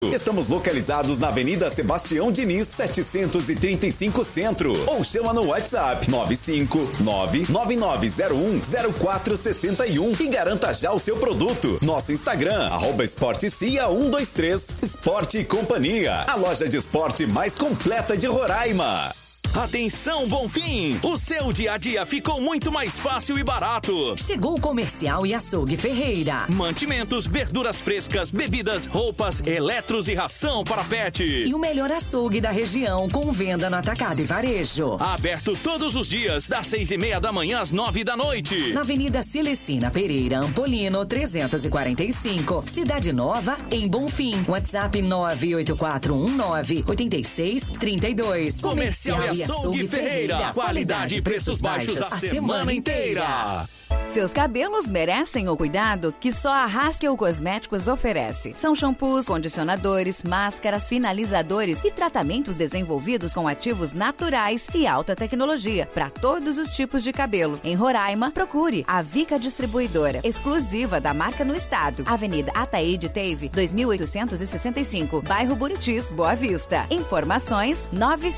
Estamos localizados na Avenida Sebastião Diniz, 735 Centro. Ou chama no WhatsApp 95999010461 e garanta já o seu produto. Nosso Instagram, @esportecia123, Esporte e Companhia, a loja de esporte mais completa de Roraima. Atenção, Bonfim! O seu dia a dia ficou muito mais fácil e barato. Chegou o Comercial e Açougue Ferreira. Mantimentos, verduras frescas, bebidas, roupas, eletros e ração para pet. E o melhor açougue da região, com venda no atacado e varejo. Aberto todos os dias, das 6:30 da manhã às 9 da noite. Na Avenida Celecina Pereira, Ampolino, 345, Cidade Nova, em Bonfim. WhatsApp 984198632. Comercial e Açougue Ferreira. Qualidade e preços baixos a semana inteira. Seus cabelos merecem o cuidado que só a Haskell Cosméticos oferece. São shampoos, condicionadores, máscaras, finalizadores e tratamentos desenvolvidos com ativos naturais e alta tecnologia para todos os tipos de cabelo. Em Roraima, procure a Vica Distribuidora, exclusiva da marca no estado. Avenida Ataíde Teve, 2865, bairro Buritis, Boa Vista. Informações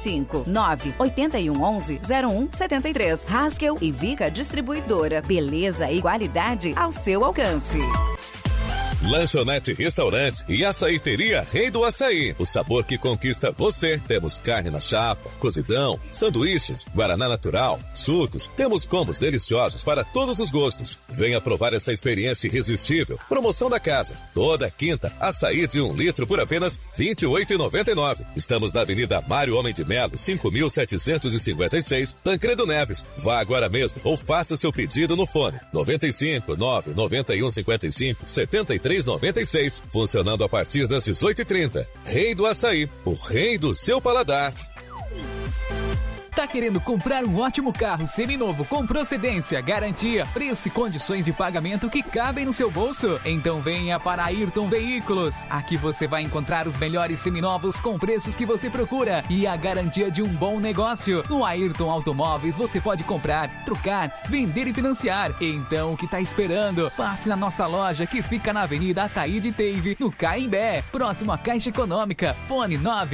959-8111-0173. Haskell e Vica Distribuidora. Beleza e qualidade ao seu alcance. Lanchonete, restaurante e açaiteria Rei do Açaí. O sabor que conquista você. Temos carne na chapa, cozidão, sanduíches, guaraná natural, sucos. Temos combos deliciosos para todos os gostos. Venha provar essa experiência irresistível. Promoção da casa. Toda quinta, açaí de 1 litro por apenas R$ 28,99. Estamos na Avenida Mário Homem de Melo, 5.756, Tancredo Neves. Vá agora mesmo ou faça seu pedido no fone 95 99155 7396, funcionando a partir das 18h30. Rei do Açaí, o rei do seu paladar. Tá querendo comprar um ótimo carro seminovo com procedência, garantia, preço e condições de pagamento que cabem no seu bolso? Então venha para Ayrton Veículos. Aqui você vai encontrar os melhores seminovos com preços que você procura e a garantia de um bom negócio. No Ayrton Automóveis você pode comprar, trocar, vender e financiar. Então o que tá esperando? Passe na nossa loja que fica na Avenida Ataíde Teve, no Caimbé, próximo à Caixa Econômica. Fone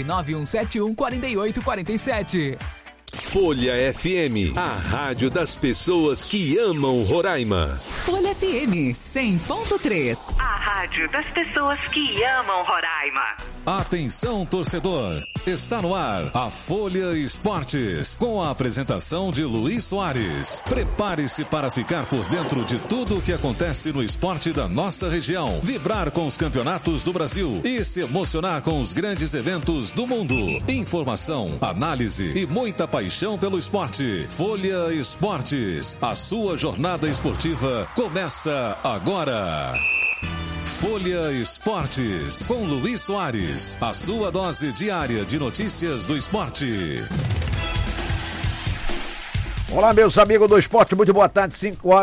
991714847. Folha FM, a rádio das pessoas que amam Roraima. Folha FM 100.3, a rádio das pessoas que amam Roraima. Atenção, torcedor, está no ar a Folha Esportes, com a apresentação de Luiz Soares. Prepare-se para ficar por dentro de tudo o que acontece no esporte da nossa região, vibrar com os campeonatos do Brasil e se emocionar com os grandes eventos do mundo. Informação, análise e muita paixão pelo esporte. Folha Esportes, a sua jornada esportiva começa agora. Folha Esportes, com Luiz Soares, a sua dose diária de notícias do esporte. Olá, meus amigos do esporte, muito boa tarde,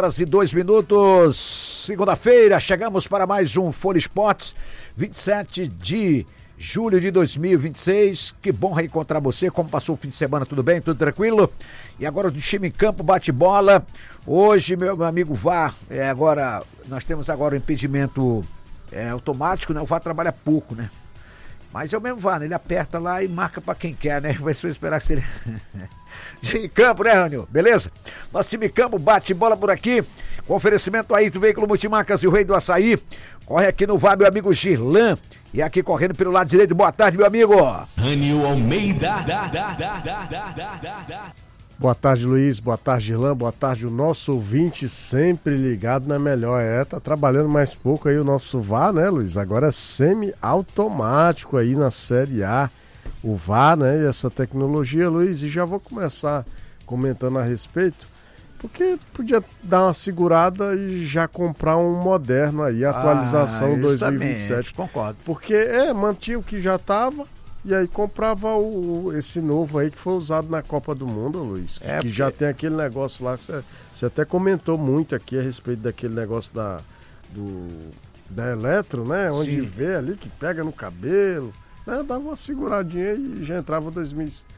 5h02, segunda-feira, chegamos para mais um Folha Esportes, 27 de julho de 2026, que bom reencontrar você. Como passou o fim de semana? Tudo bem? Tudo tranquilo? E agora o time em campo, bate bola. Hoje, meu amigo VAR, agora nós temos agora o impedimento automático, né? O VAR trabalha pouco, né? Mas é o mesmo VAR, né? Ele aperta lá e marca pra quem quer, né? Vai só esperar que seja time em campo, né, Rânio? Beleza? Nosso time em campo, bate bola por aqui, com oferecimento aí do Veículo Multimarcas e o Rei do Açaí. Corre aqui no VAR, meu amigo Girlan. E aqui correndo pelo lado direito, boa tarde, meu amigo. Rânio Almeida. Boa tarde, Luiz, boa tarde, Girlan, boa tarde, o nosso ouvinte sempre ligado na melhor. Tá trabalhando mais pouco aí o nosso VAR, né, Luiz? Agora é semi-automático aí na Série A, o VAR, né, e essa tecnologia, Luiz, e já vou começar comentando a respeito, porque podia dar uma segurada e já comprar um moderno aí, atualização 2027. Concordo. Porque mantinha o que já estava e aí comprava esse novo aí que foi usado na Copa do Mundo, Luiz. Que já tem aquele negócio lá que você até comentou muito aqui a respeito daquele negócio da Eletro, né? Onde vê ali que pega no cabelo, né? Dava uma seguradinha e já entrava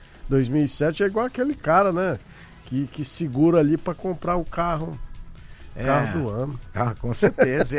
2007, é igual aquele cara, né? Que segura ali para comprar o carro Carro do ano. Com certeza,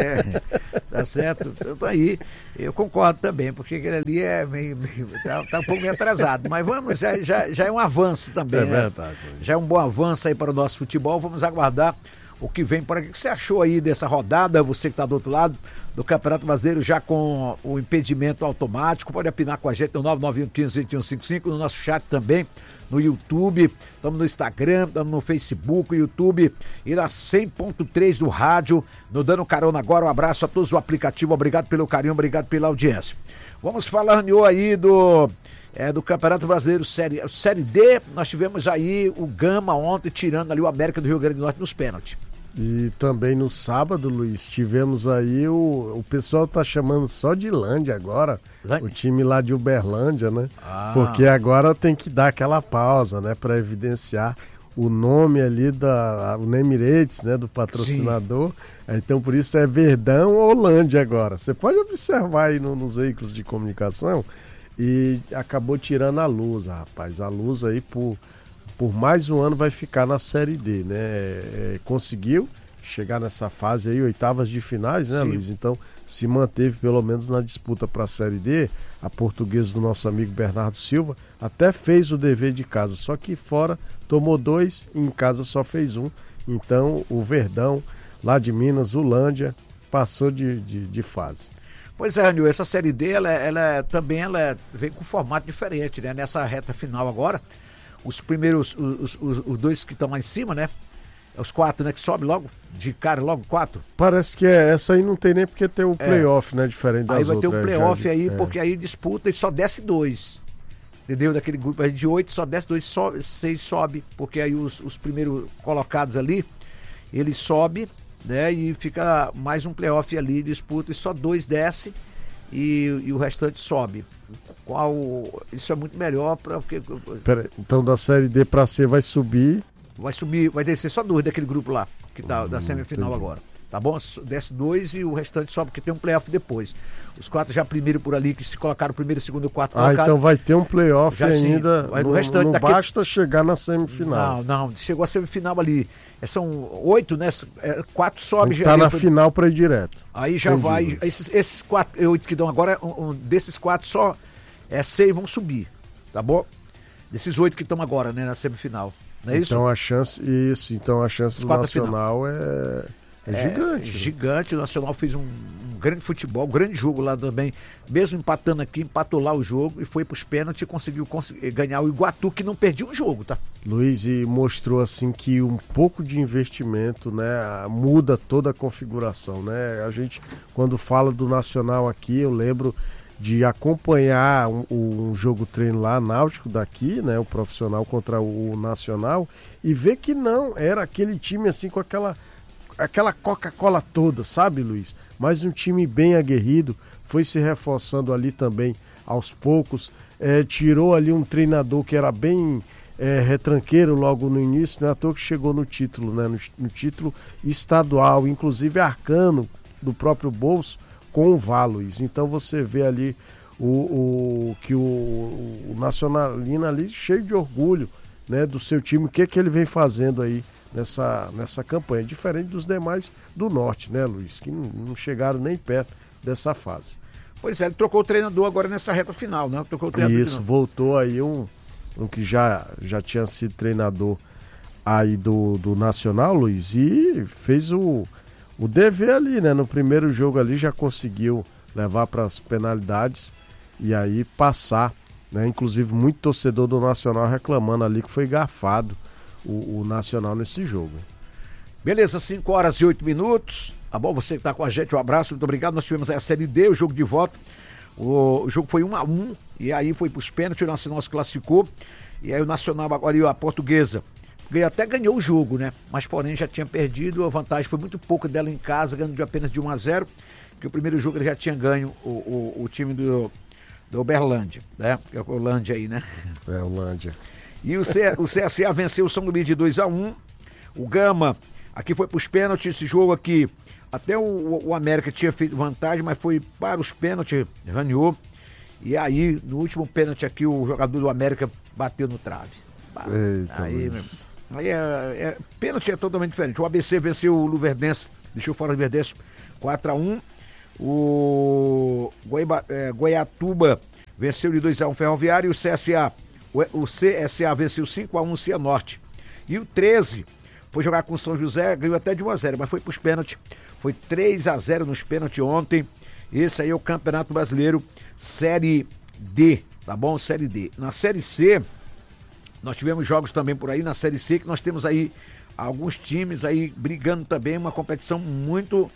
tá certo. Então aí, eu concordo também, porque aquele ali é meio tá um pouco meio atrasado, mas vamos, já é um avanço também, É né? verdade. Já é um bom avanço aí para o nosso futebol, vamos aguardar o que vem por aqui. O que você achou aí dessa rodada, você que está do outro lado do Campeonato Brasileiro, já com o impedimento automático? Pode opinar com a gente no 99115-2155, no nosso chat também, no YouTube, estamos no Instagram, estamos no Facebook, YouTube e na 100.3 do rádio, no Dando Carona agora. Um abraço a todos do aplicativo, obrigado pelo carinho, obrigado pela audiência. Vamos falar, Nio, aí do Campeonato Brasileiro Série D. Nós tivemos aí o Gama ontem tirando ali o América do Rio Grande do Norte nos pênaltis. E também no sábado, Luiz, tivemos aí o pessoal tá chamando só de Lândia agora, o time lá de Uberlândia, né? Porque agora tem que dar aquela pausa, né, para evidenciar o nome ali o Nemirates, né, do patrocinador. Sim. Então por isso é Verdão ou Lândia agora. Você pode observar aí nos veículos de comunicação, e acabou tirando a Luz, rapaz. A Luz aí por mais um ano vai ficar na Série D, né? Conseguiu chegar nessa fase aí, oitavas de finais, né, sim, Luiz? Então se manteve pelo menos na disputa para a Série D. A Portuguesa do nosso amigo Bernardo Silva até fez o dever de casa, só que fora tomou 2 e em casa só fez 1. Então o Verdão, lá de Minas, o Lândia, passou de fase. Pois é, Nil, essa Série D, ela vem com um formato diferente, né? Nessa reta final agora, os primeiros, os 2 que estão lá em cima, né? Os 4, né? Que sobe logo, de cara, logo 4. Parece que essa aí não tem nem porque tem o playoff, né? Diferente das outras. Aí vai ter o playoff aí, porque aí disputa e só desce 2. Entendeu? Daquele grupo aí de 8, só desce 2, 6 sobe, porque aí os primeiros colocados ali, eles sobem, né? E fica mais um playoff ali, disputa, e só 2 desce e o restante sobe. Isso é muito melhor porque. Pera, então da Série D pra C vai subir. Vai descer só 2 daquele grupo lá, que tá da semifinal agora. Tá bom? Desce 2 e o restante sobe, porque tem um playoff depois. Os 4 já primeiro por ali, que se colocaram primeiro, segundo e quarto colocado. Então vai ter um playoff ainda. Não basta chegar na semifinal. Não, chegou a semifinal ali. São 8, né? 4 sobe. Tá na final para ir direto. Aí já vai. Esses 4, 8 que dão agora, desses 4 só 6 vão subir. Tá bom? Desses 8 que estão agora, né? Na semifinal. Não é isso? Então a chance do Nacional é gigante. Gigante. O Nacional fez um grande futebol, um grande jogo lá também. Mesmo empatando aqui, empatou lá o jogo e foi pros pênaltis e conseguiu ganhar o Iguatu, que não perdia um jogo, tá? Luiz, e mostrou assim que um pouco de investimento, né, muda toda a configuração, né? A gente, quando fala do Nacional aqui, eu lembro de acompanhar um jogo treino lá, Náutico daqui, né, o profissional contra o Nacional, e ver que não, era aquele time assim com aquela Coca-Cola toda, sabe, Luiz? Mas um time bem aguerrido, foi se reforçando ali também aos poucos, tirou ali um treinador que era bem retranqueiro logo no início, não é à toa que chegou no título, né, no título estadual, inclusive arcano do próprio bolso, com o VAR, Luiz. Então você vê ali que o Nacionalino ali cheio de orgulho, né, do seu time, o que ele vem fazendo aí nessa campanha, diferente dos demais do Norte, né, Luiz, que não chegaram nem perto dessa fase. Pois é, ele trocou o treinador agora nessa reta final, né? Trocou o treinador. Isso, voltou aí um que já tinha sido treinador aí do Nacional, Luiz, e fez o dever ali, né? No primeiro jogo ali já conseguiu levar para as penalidades e aí passar, né? Inclusive muito torcedor do Nacional reclamando ali que foi garfado o Nacional nesse jogo. Beleza, 5h08. Tá bom, você que tá com a gente, um abraço, muito obrigado. Nós tivemos a Série D, o jogo de volta. O jogo foi 1-1 e aí foi pros pênaltis, o Nacional se classificou. E aí o Nacional agora e a Portuguesa até ganhou o jogo, né? Mas porém já tinha perdido, a vantagem foi muito pouco dela em casa, ganhando de apenas de 1-0, que o primeiro jogo ele já tinha ganho o time do Uberlândia, né? É o Lândia aí, né? É, o Lândia. E o CSA venceu o São Luís de 2-1, o Gama, aqui foi pros pênaltis, esse jogo aqui, até o América tinha feito vantagem, mas foi para os pênaltis, ganhou, e aí, no último pênalti aqui, o jogador do América bateu no trave. Eita, aí, Aí pênalti é totalmente diferente. O ABC venceu o Luverdense, deixou fora o Luverdense 4-1. O Goiatuba venceu de 2-1 Ferroviário. O CSA venceu 5-1 o Cianorte. E o 13 foi jogar com o São José, ganhou até de 1-0, mas foi pros pênaltis. Foi 3-0 nos pênaltis ontem. Esse aí é o Campeonato Brasileiro Série D, tá bom? Série D. Na Série C, nós tivemos jogos também por aí, na Série C, que nós temos aí alguns times aí brigando também, uma competição muito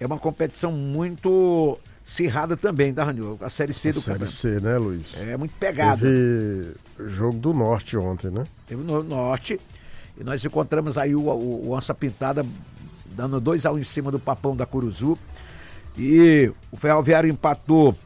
acirrada também, tá, Ranil? A Série C do campeonato. Série C, né, Luiz? É muito pegado. Teve jogo do Norte ontem, né? Teve no Norte, e nós encontramos aí o Onça Pintada dando 2-1 em cima do Papão da Curuzu, e o Ferroviário empatou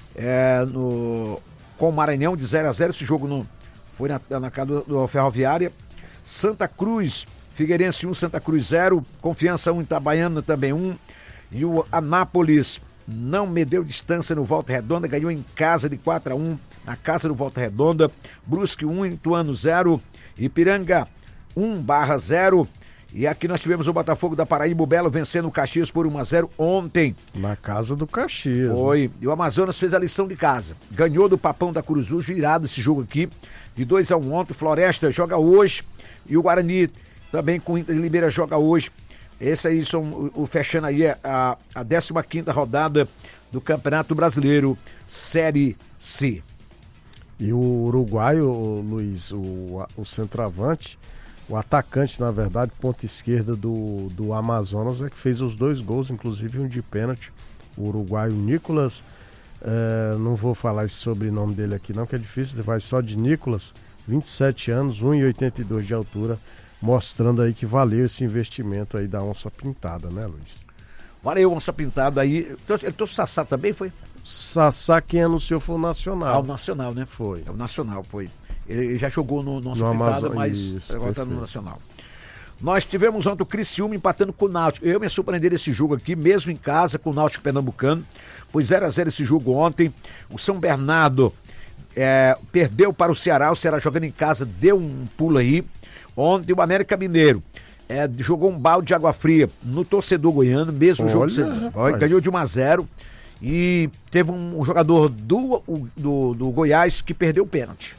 com o Maranhão de 0-0, esse jogo foi na casa do Ferroviária. Santa Cruz, Figueirense 1, Santa Cruz 0, Confiança 1, Itabaiana também 1, e o Anápolis não medeu distância no Volta Redonda, ganhou em casa de 4-1, na casa do Volta Redonda. Brusque 1, Ituano 0, Ipiranga 1/0, e aqui nós tivemos o Botafogo da Paraíba, o Belo vencendo o Caxias por 1-0 ontem. Na casa do Caxias. Foi, né? E o Amazonas fez a lição de casa, ganhou do Papão da Curuzu, virado esse jogo aqui, de 2-1 ontem. Floresta joga hoje, e o Guarani também com o Inter de Limeira joga hoje. Esse aí são fechando aí a 15ª rodada do Campeonato Brasileiro Série C. E o uruguaio, Luiz, o centroavante, o atacante, na verdade, ponta esquerda do Amazonas, é que fez os 2 gols, inclusive um de pênalti. O uruguaio Nicolas, não vou falar esse sobrenome dele aqui não, que é difícil, ele vai só de Nicolas, 27 anos, 1,82 de altura, mostrando aí que valeu esse investimento aí da Onça Pintada, né, Luiz? Valeu, Onça Pintada aí. Ele trouxe o Sassá também, foi? Sassá, quem anunciou foi o Nacional. O Nacional, né? Foi. O Nacional, foi. Ele já jogou no Onça Pintada, mas agora tá no Nacional. Nós tivemos ontem o Criciúma empatando com o Náutico. Eu me surpreender esse jogo aqui, mesmo em casa, com o Náutico Pernambucano. Foi 0-0 esse jogo ontem. O São Bernardo perdeu para o Ceará jogando em casa deu um pulo aí. Ontem o América Mineiro jogou um balde de água fria no torcedor goiano, mesmo jogo ganhou de 1-0, e teve um jogador do Goiás que perdeu o pênalti.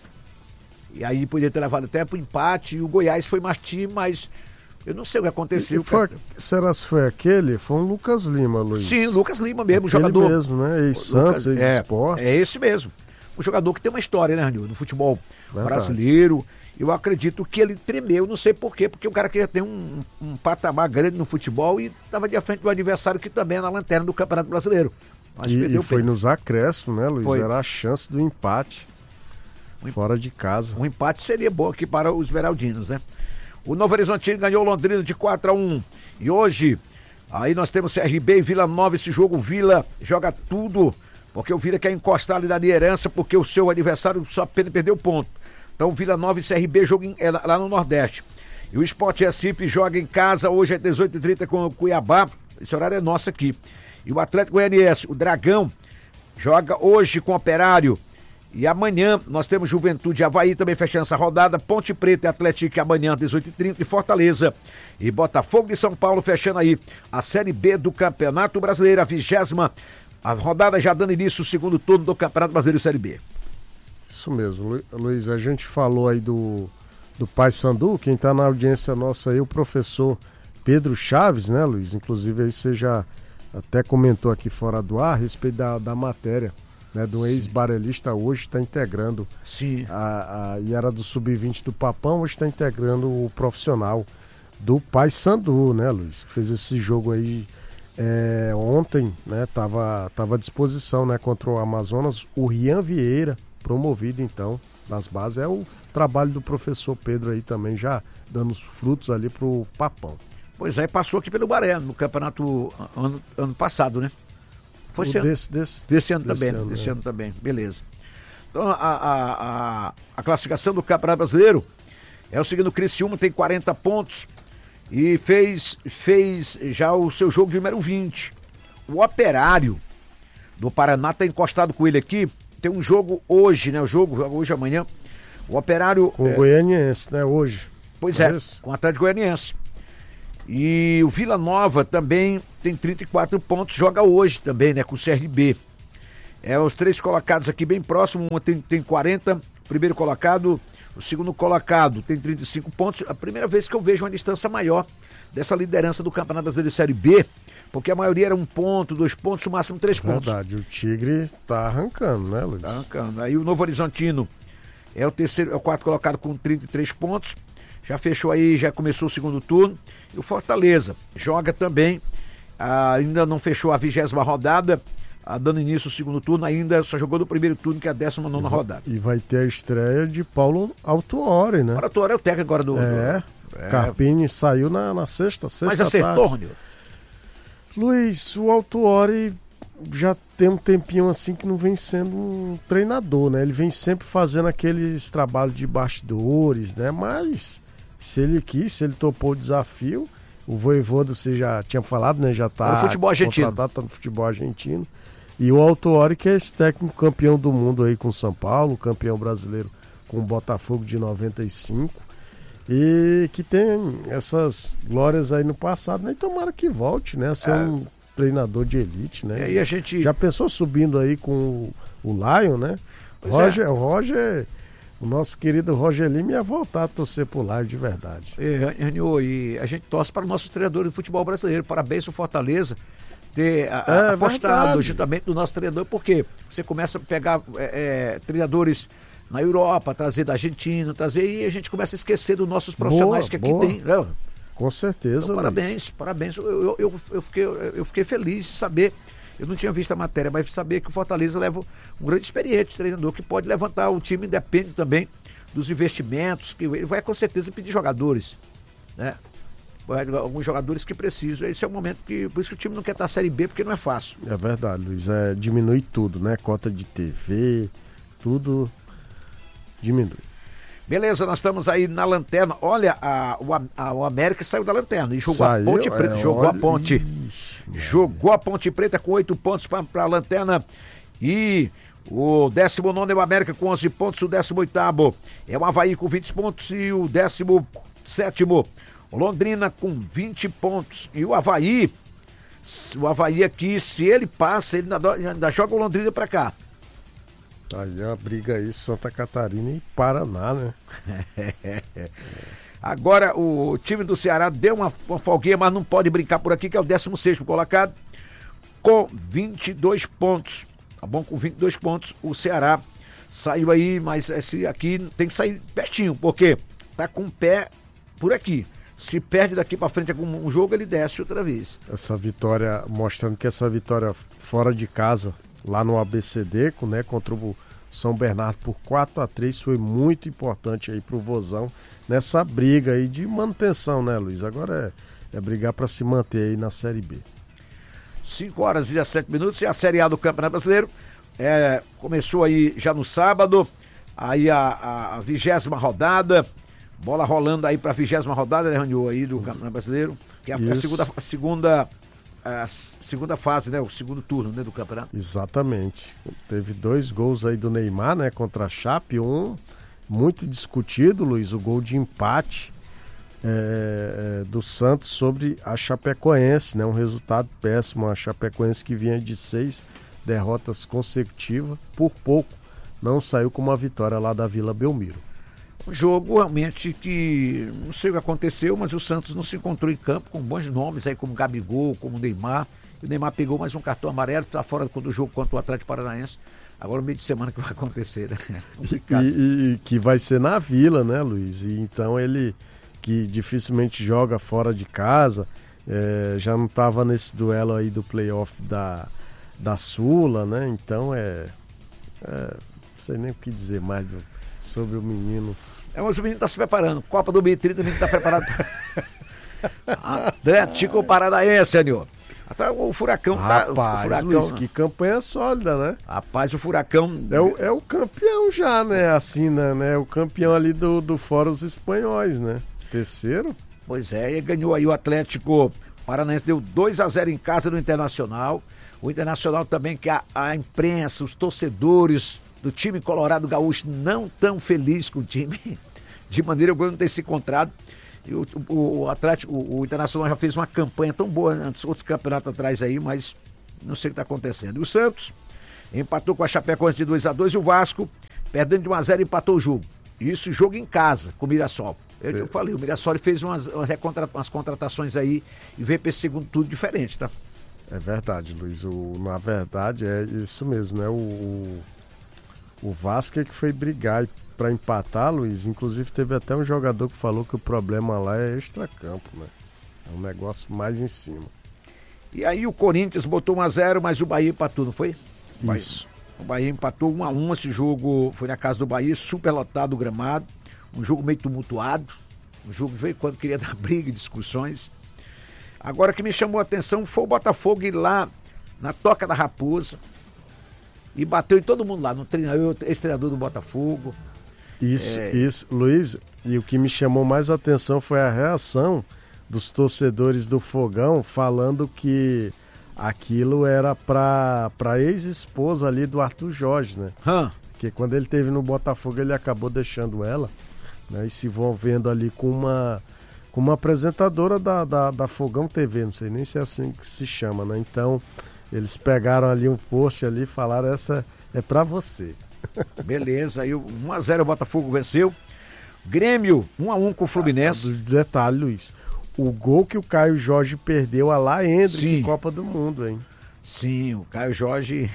E aí poderia ter levado até pro empate, e o Goiás foi mais time, mas eu não sei o que aconteceu. Será que foi aquele? Foi um Lucas Lima, Luiz. Sim, Lucas Lima mesmo, o jogador. Mesmo, né? Ex-Santos, ex-Sport. É esse mesmo. Um jogador que tem uma história, né, Ranil, no futebol brasileiro. Eu acredito que ele tremeu, não sei por quê, porque o cara queria ter um patamar grande no futebol e estava de frente do adversário que também é na lanterna do Campeonato Brasileiro. Mas e foi nos acréscimos, né, Luiz? Era a chance do empate fora de casa. Um empate seria bom aqui para os esmeraldinos, né? O Novo Horizontino ganhou o Londrina de 4-1. E hoje, aí nós temos CRB e Vila Nova. Esse jogo, o Vila joga tudo, porque o Vila quer encostar ali na liderança, porque o seu adversário só apenas perdeu ponto. Então, Vila Nova e CRB jogam lá no Nordeste. E o Sport Recife joga em casa hoje às 18h30 com o Cuiabá. Esse horário é nosso aqui. E o Atlético Goianiense, o Dragão, joga hoje com o Operário. E amanhã nós temos Juventude e Avaí também fechando essa rodada. Ponte Preta e Atlético amanhã às 18h30 e Fortaleza. E Botafogo de São Paulo fechando aí a Série B do Campeonato Brasileiro, a 20ª. A rodada já dando início ao segundo turno do Campeonato Brasileiro Série B. Isso mesmo, Luiz, a gente falou aí do Paysandu, quem está na audiência nossa aí, o professor Pedro Chaves, né, Luiz? Inclusive aí você já até comentou aqui fora do ar a respeito da matéria, né, do ex-barelista, hoje está integrando. Sim. E era do Sub-20 do Papão, hoje está integrando o profissional do Paysandu, né, Luiz? Que fez esse jogo aí ontem, né, tava à disposição, né, contra o Amazonas, o Rian Vieira, promovido então nas bases. É o trabalho do professor Pedro aí também já dando os frutos ali pro Papão. Pois é, passou aqui pelo Baré no campeonato ano passado, né? Foi desse ano também, beleza. Então a classificação do Campeonato Brasileiro é o seguinte: o Criciúma tem 40 pontos e fez já o seu jogo de número 20. O Operário do Paraná está encostado com ele aqui. Tem um jogo hoje, né? O jogo hoje, amanhã. O Operário... Com o Goianiense, né? Hoje. Pois é, com o Atlético Goianiense. E o Vila Nova também tem 34 pontos, joga hoje também, né, com o CRB. Os 3 colocados aqui bem próximos, um tem 40, o primeiro colocado, o segundo colocado tem 35 pontos. A primeira vez que eu vejo uma distância maior dessa liderança do Campeonato Brasileiro de Série B, porque a maioria era 1 ponto, 2 pontos, o máximo 3 pontos. Verdade, o Tigre tá arrancando, né, Luiz? Tá arrancando. Aí o Novo Horizontino é o quarto colocado com 33 pontos. Já fechou aí, já começou o segundo turno. E o Fortaleza joga também, ainda não fechou a 20ª rodada, dando início ao segundo turno, ainda só jogou no primeiro turno, que é a 19ª rodada. E vai ter a estreia de Paulo Autuori, né? O Autuori é o técnico agora do... Carpini saiu na sexta Mas acertou, Rônio? Luiz, o Autuori já tem um tempinho assim que não vem sendo um treinador, né? Ele vem sempre fazendo aqueles trabalhos de bastidores, né? Mas se ele quis, se ele topou o desafio, o Voivoda, você já tinha falado, né? Já tá no futebol argentino. Tá no futebol argentino. E o Autuori, que é esse técnico campeão do mundo aí com São Paulo, campeão brasileiro com o Botafogo de 95, e que tem essas glórias aí no passado, né? E tomara que volte, né? A ser um treinador de elite, né? E aí a gente... Já pensou subindo aí com o Lion, né? O Roger, o nosso querido Roger Lima ia voltar a torcer pro Lion de verdade. E a gente torce para o nosso treinador de futebol brasileiro. Parabéns ao Fortaleza ter apostado no justamente do nosso treinador, porque você começa a pegar treinadores na Europa, trazer da Argentina, e a gente começa a esquecer dos nossos profissionais que aqui tem. Né? Com certeza. Então, parabéns. Eu fiquei feliz de saber, eu não tinha visto a matéria, mas saber que o Fortaleza leva um grande experiente treinador que pode levantar o time, depende também dos investimentos, que ele vai com certeza pedir jogadores, né? Alguns jogadores que precisam. Esse é o momento por isso que o time não quer estar na Série B, porque não é fácil. É verdade, Luiz. Diminui tudo, né? Cota de TV, tudo diminui. Beleza, nós estamos aí na lanterna. Olha, o América saiu da lanterna e jogou a Ponte Preta. Jogou a Ponte Preta com 8 pontos para a lanterna. E o 19º é o América com 11 pontos. O 18º é o Avaí com 20 pontos. E o 17º, o Londrina com 20 pontos. E o Avaí aqui, se ele passa, ele ainda joga o Londrina para cá. Aí a briga aí, Santa Catarina e Paraná, né? Agora o time do Ceará deu uma folguinha, mas não pode brincar por aqui, que é o 16º colocado, com 22 pontos. Tá bom? Com 22 pontos, o Ceará saiu aí, mas esse aqui tem que sair pertinho, porque tá com o pé por aqui. Se perde daqui para frente algum jogo, ele desce outra vez. Essa vitória, mostrando que essa vitória fora de casa, lá no ABCD, né, contra o São Bernardo por 4-3, foi muito importante aí pro Vozão nessa briga aí de manutenção, né, Luiz? Agora é brigar para se manter aí na Série B. 5h17 e a Série A do Campeonato Brasileiro começou aí já no sábado, aí a 20ª rodada, bola rolando aí para a 20ª rodada, né, Raniô, aí do Campeonato Brasileiro, que é a segunda fase, né? O segundo turno, né, do campeonato. Exatamente. Teve 2 gols aí do Neymar, né? Contra a Chape. Um muito discutido, Luiz, o gol de empate do Santos sobre a Chapecoense, né? Um resultado péssimo. A Chapecoense, que vinha de 6 derrotas consecutivas, por pouco não saiu com uma vitória lá da Vila Belmiro. Um jogo realmente que não sei o que aconteceu, mas o Santos não se encontrou em campo com bons nomes aí, como Gabigol, como Neymar. E o Neymar pegou mais um cartão amarelo, está fora do jogo contra o Atlético Paranaense. Agora no meio de semana que vai acontecer, né? E que vai ser na Vila, né, Luiz? E então ele, que dificilmente joga fora de casa, já não estava nesse duelo aí do playoff da Sula, né? Então não sei nem o que dizer mais sobre o menino. Mas o menino está se preparando. Copa do 2030, o menino está preparado. Atlético Paranaense, senhor. Até o Furacão Rapaz, Luiz, que campanha sólida, né? Rapaz, o Furacão... É o campeão já, né? Assim, né? O campeão ali do Fora os Espanhóis, né? Terceiro. Pois é, e ganhou aí o Atlético Paranaense, deu 2-0 em casa no Internacional. O Internacional também, que a imprensa, os torcedores do time Colorado Gaúcho não tão feliz com o time. de maneira alguma não ter se encontrado. E o Atlético, o Internacional já fez uma campanha tão boa antes, outros campeonatos atrás aí, mas não sei o que está acontecendo. E o Santos empatou com a Chapecoense de 2-2 e o Vasco, perdendo de 1-0, empatou o jogo. Isso, jogo em casa com o Mirassol. Eu falei, o Mirassol fez umas contratações aí e veio para esse segundo turno diferente, tá? É verdade, Luiz. Na verdade, é isso mesmo, né? O Vasco é que foi brigar para empatar, Luiz. Inclusive, teve até um jogador que falou que o problema lá é extracampo, né? É um negócio mais em cima. E aí o Corinthians botou 1-0, mas o Bahia empatou, não foi? Isso. O Bahia empatou 1-1, esse jogo foi na casa do Bahia, super lotado o gramado, um jogo meio tumultuado, um jogo que veio quando queria dar briga e discussões. Agora, o que me chamou a atenção foi o Botafogo ir lá na Toca da Raposa e bateu em todo mundo lá, no ex-treinador do Botafogo. Isso, Luiz, e o que me chamou mais a atenção foi a reação dos torcedores do Fogão falando que aquilo era pra ex-esposa ali do Arthur Jorge, né? Porque quando ele teve no Botafogo ele acabou deixando ela, né? E se envolvendo ali com uma apresentadora da Fogão TV, não sei nem se é assim que se chama, né? Então eles pegaram ali um post ali e falaram, essa é pra você. Beleza, aí 1-0 o Botafogo venceu. Grêmio 1-1 com o Fluminense. Detalhe, Luiz, o gol que o Caio Jorge perdeu a lá Hendrick, Copa do Mundo, hein? Sim, o Caio Jorge.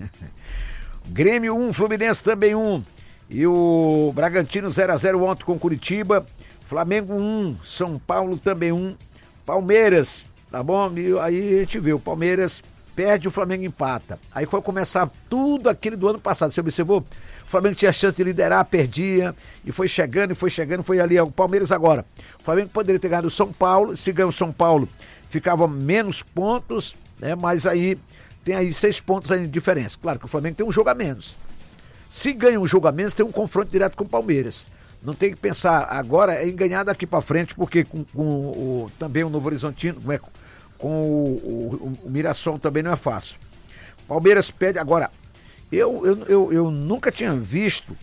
Grêmio 1, Fluminense também 1. E o Bragantino 0-0 ontem com o Curitiba. Flamengo 1, São Paulo também 1. Palmeiras, tá bom? E aí a gente vê, o Palmeiras perde, o Flamengo empata. Aí foi começar tudo aquele do ano passado, você observou? O Flamengo tinha chance de liderar, perdia, e foi chegando, foi ali o Palmeiras agora. O Flamengo poderia ter ganhado o São Paulo, se ganhou o São Paulo, ficava menos pontos, né? Mas aí tem aí 6 pontos aí de diferença. Claro que o Flamengo tem um jogo a menos. Se ganha um jogo a menos, tem um confronto direto com o Palmeiras. Não tem que pensar agora em ganhar daqui para frente, porque também o Novo Horizontino, com o Mirassol também não é fácil. Palmeiras pede. Agora, eu nunca tinha visto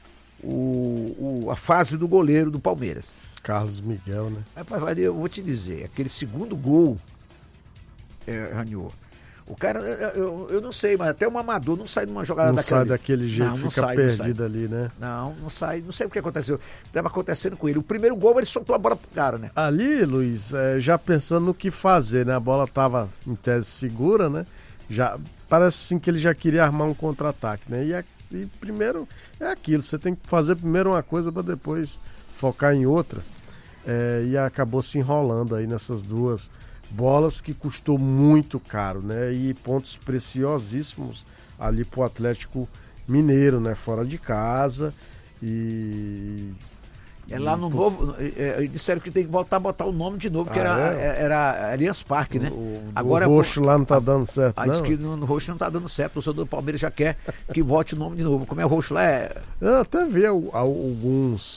a fase do goleiro do Palmeiras. Carlos Miguel, né? Rapaz, eu vou te dizer, aquele segundo gol, Raniô, o cara, eu não sei, mas até um amador não sai de uma jogada daquela. Não sai daquele jeito, não fica perdido ali, né? Não sai, não sei o que aconteceu. Estava acontecendo com ele. O primeiro gol, ele soltou a bola pro cara, né? Ali, Luiz, já pensando no que fazer, né? A bola tava em tese segura, né? Já parece assim que ele já queria armar um contra-ataque, né? E primeiro é aquilo, você tem que fazer primeiro uma coisa para depois focar em outra. E acabou se enrolando aí nessas duas bolas que custou muito caro, né? E pontos preciosíssimos ali pro Atlético Mineiro, né? Fora de casa e... lá no Novo, disseram que tem que voltar a botar o nome de novo, que era Allianz Parque, né? Agora, o roxo lá não tá dando certo, não? Diz que no roxo não tá dando certo, o torcedor do Palmeiras já quer que volte o nome de novo. Como é o roxo lá, Eu até vi alguns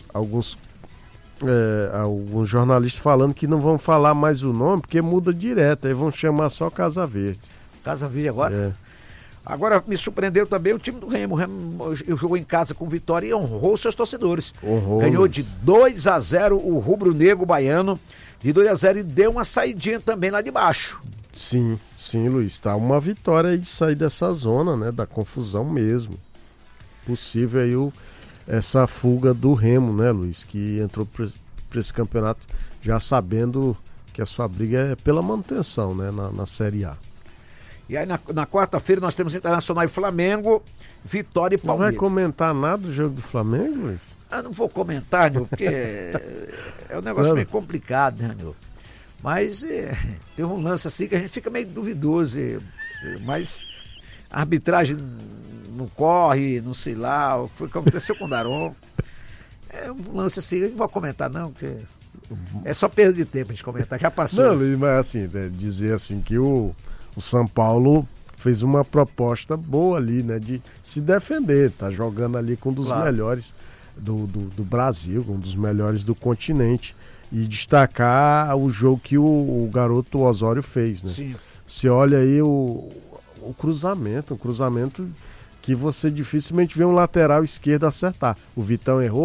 jornalistas falando que não vão falar mais o nome, porque muda direto, aí vão chamar só Casa Verde. Casa Verde agora? Agora me surpreendeu também o time do Remo. O Remo jogou em casa com vitória e honrou seus torcedores. Ganhou de 2-0 o rubro-negro baiano, de 2-0, e deu uma saidinha também lá de baixo. Sim, Luiz, tá uma vitória aí de sair dessa zona, né, da confusão mesmo. Possível aí essa fuga do Remo, né, Luiz, que entrou para esse campeonato já sabendo que a sua briga é pela manutenção, né, na Série A. E aí na quarta-feira nós temos Internacional e Flamengo, Vitória e Palmeiras. Não vai comentar nada do jogo do Flamengo, Luiz? Não vou comentar, Nil, porque é um negócio meio complicado, né, Nil? Mas tem um lance assim que a gente fica meio duvidoso, mas a arbitragem não corre, não sei lá, foi o que aconteceu com o Daron. É um lance assim, eu não vou comentar não, porque é só perda de tempo a gente comentar, já passou. Não, Luiz, mas assim, dizer assim que o São Paulo fez uma proposta boa ali, né, de se defender, tá jogando ali com um dos melhores do Brasil, um dos melhores do continente, e destacar o jogo que o garoto Osório fez, né? Sim. Você olha aí o cruzamento, que você dificilmente vê um lateral esquerdo acertar. O Vitão errou,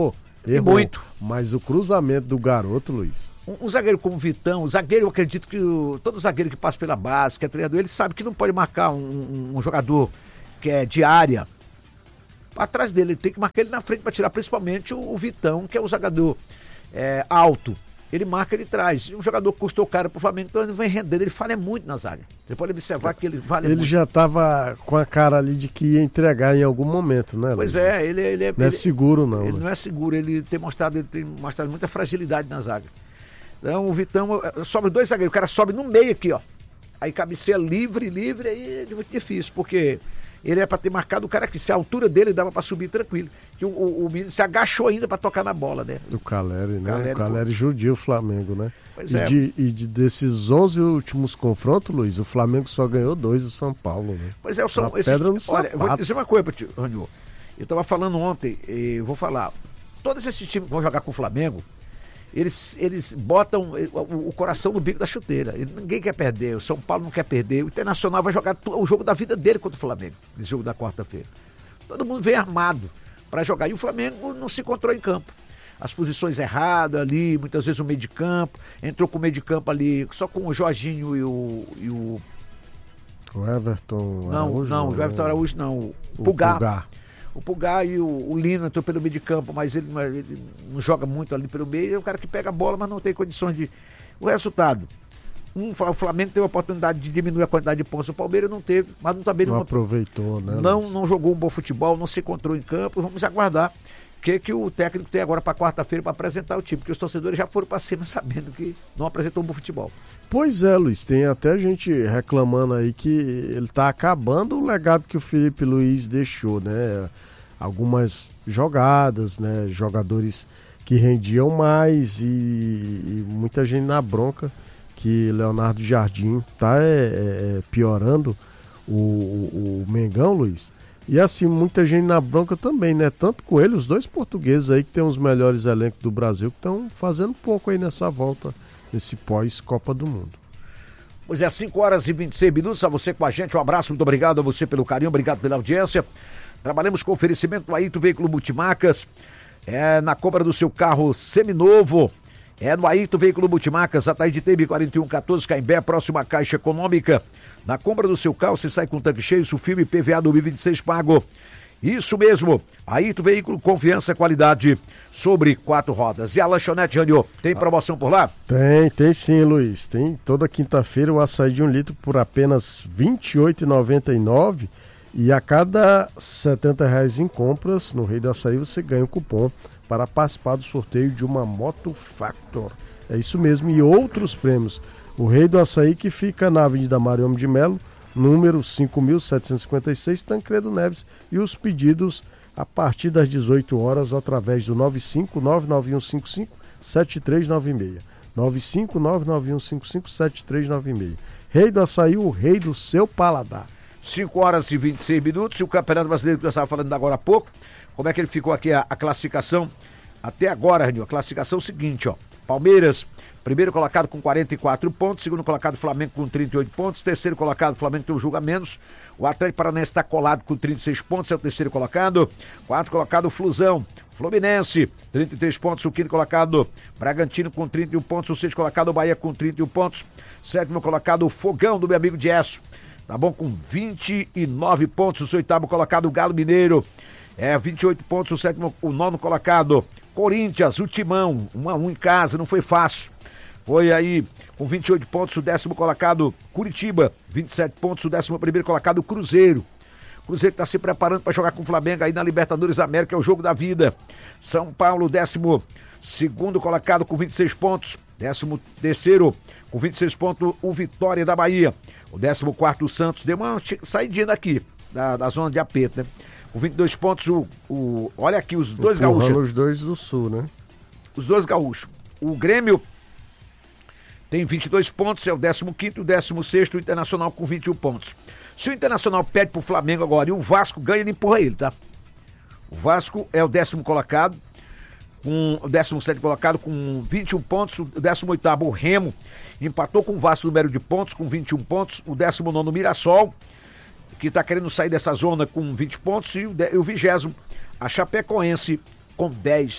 Errou, muito. Mas o cruzamento do garoto, Luiz... Um zagueiro como o Vitão, eu acredito que todo zagueiro que passa pela base, que é treinador, ele sabe que não pode marcar um jogador que é de área atrás dele, ele tem que marcar ele na frente para tirar, principalmente o Vitão, que é o jogador alto. Ele marca, ele traz. Um jogador que custou caro pro Flamengo, então ele vem rendendo, ele falha muito na zaga. Você pode observar que ele vale muito. Ele já estava com a cara ali de que ia entregar em algum momento, né? Pois Luiz? Ele não é seguro, não. Ele né? não é seguro, ele tem mostrado muita fragilidade na zaga. Então o Vitão, sobe 2 zagueiros, o cara sobe no meio aqui, ó. Aí cabeceia livre, aí é muito difícil, porque ele é para ter marcado o cara aqui. Se a altura dele dava para subir tranquilo. Que o menino se agachou ainda para tocar na bola, né? O Caleri, né? O Caleri judia o Flamengo, né? Pois desses 11 últimos confrontos, Luiz, o Flamengo só ganhou 2 do São Paulo, né? Pois é, olha, eu vou te dizer uma coisa pra ti, Raniô. Eu tava falando ontem, eu vou falar. Todos esses times que vão jogar com o Flamengo, eles botam o coração no bico da chuteira. Ninguém quer perder, o São Paulo não quer perder. O Internacional vai jogar o jogo da vida dele contra o Flamengo, esse jogo da quarta-feira. Todo mundo vem armado para jogar. E o Flamengo não se encontrou em campo. As posições erradas ali, muitas vezes o meio de campo. Entrou com o meio de campo ali, só com o Jorginho e o Everton Araújo. Não, o Everton Araújo não. O Pulgar. O Pulgar e o Lino entrou pelo meio de campo, mas ele não joga muito ali pelo meio. É o cara que pega a bola, mas não tem condições de... O resultado, o Flamengo teve a oportunidade de diminuir a quantidade de pontos. O Palmeiras não teve, mas também não aproveitou, né? Não jogou um bom futebol, não se encontrou em campo. Vamos aguardar o que o técnico tem agora para quarta-feira para apresentar o time, porque os torcedores já foram para cima sabendo que não apresentou um bom futebol. Pois é, Luiz, tem até gente reclamando aí que ele está acabando o legado que o Felipe Luiz deixou, né? Algumas jogadas, né? Jogadores que rendiam mais e muita gente na bronca que Leonardo Jardim está piorando o Mengão, Luiz. E assim, muita gente na bronca também, né? Tanto com ele, os 2 portugueses aí que tem os melhores elencos do Brasil, que estão fazendo pouco aí nessa volta, nesse pós-Copa do Mundo. Pois é, 5h26, a você com a gente, um abraço, muito obrigado a você pelo carinho, obrigado pela audiência. Trabalhamos com oferecimento do Ayrton Veículo Multimarcas, na compra do seu carro seminovo, no Ayrton Veículo Multimarcas, Ataíde Tebe 4114, Caimbé, próxima à Caixa Econômica. Na compra do seu carro, você sai com o tanque cheio, isso filme PVA 2026 pago. Isso mesmo, Ayrton Veículo, confiança, qualidade sobre 4 rodas. E a lanchonete, Jânio, tem promoção por lá? Tem sim, Luiz. Tem toda quinta-feira o açaí de 1 litro por apenas R$ 28,99 e a cada R$ 70 em compras no Rei do Açaí você ganha um cupom para participar do sorteio de uma Moto Factor. É isso mesmo, e outros prêmios. O Rei do Açaí, que fica na Avenida Mariano de Melo, número 5.756, Tancredo Neves, e os pedidos a partir das 18 horas através do 95991557396. 95991557396. Rei do Açaí, o rei do seu paladar. 5h26, e o Campeonato Brasileiro que nós estávamos falando agora há pouco, como é que ele ficou aqui a classificação? Até agora, Ranil, a classificação é o seguinte, ó. Palmeiras, primeiro colocado com 44 pontos, segundo colocado Flamengo com 38 pontos, terceiro colocado Flamengo tem um jogo a menos, o Atlético Paranaense está colado com 36 pontos, é o terceiro colocado, quarto colocado Flusão, Fluminense, 33 pontos, o quinto colocado Bragantino com 31 pontos, o sexto colocado Bahia com 31 pontos, sétimo colocado Fogão do meu amigo Diesso, tá bom, com 29 pontos, o oitavo colocado Galo Mineiro, 28 pontos, o nono colocado Corinthians, o Timão, 1-1 em casa, não foi fácil. Foi aí com 28 pontos o 10º colocado Curitiba, 27 pontos o 11º colocado Cruzeiro. Cruzeiro está se preparando para jogar com o Flamengo aí na Libertadores América, é o jogo da vida. São Paulo, 12º colocado com 26 pontos. 13º com 26 pontos o Vitória da Bahia. O 14º o Santos, deu uma saidinha daqui, da zona de aperto, né? Com 22 pontos, olha aqui, os dois gaúchos. Os dois do Sul, né? Os dois gaúchos. O Grêmio tem 22 pontos, é o 15º, o 16º, o Internacional com 21 pontos. Se o Internacional perde pro Flamengo agora e o Vasco ganha, ele empurra ele, tá? O Vasco é o 10º colocado, com o 17º colocado com 21 pontos, o 18º o Remo empatou com o Vasco no número de pontos com 21 pontos, o 19º o Mirassol, que está querendo sair dessa zona com 20 pontos, e o 20º, a Chapecoense, com 10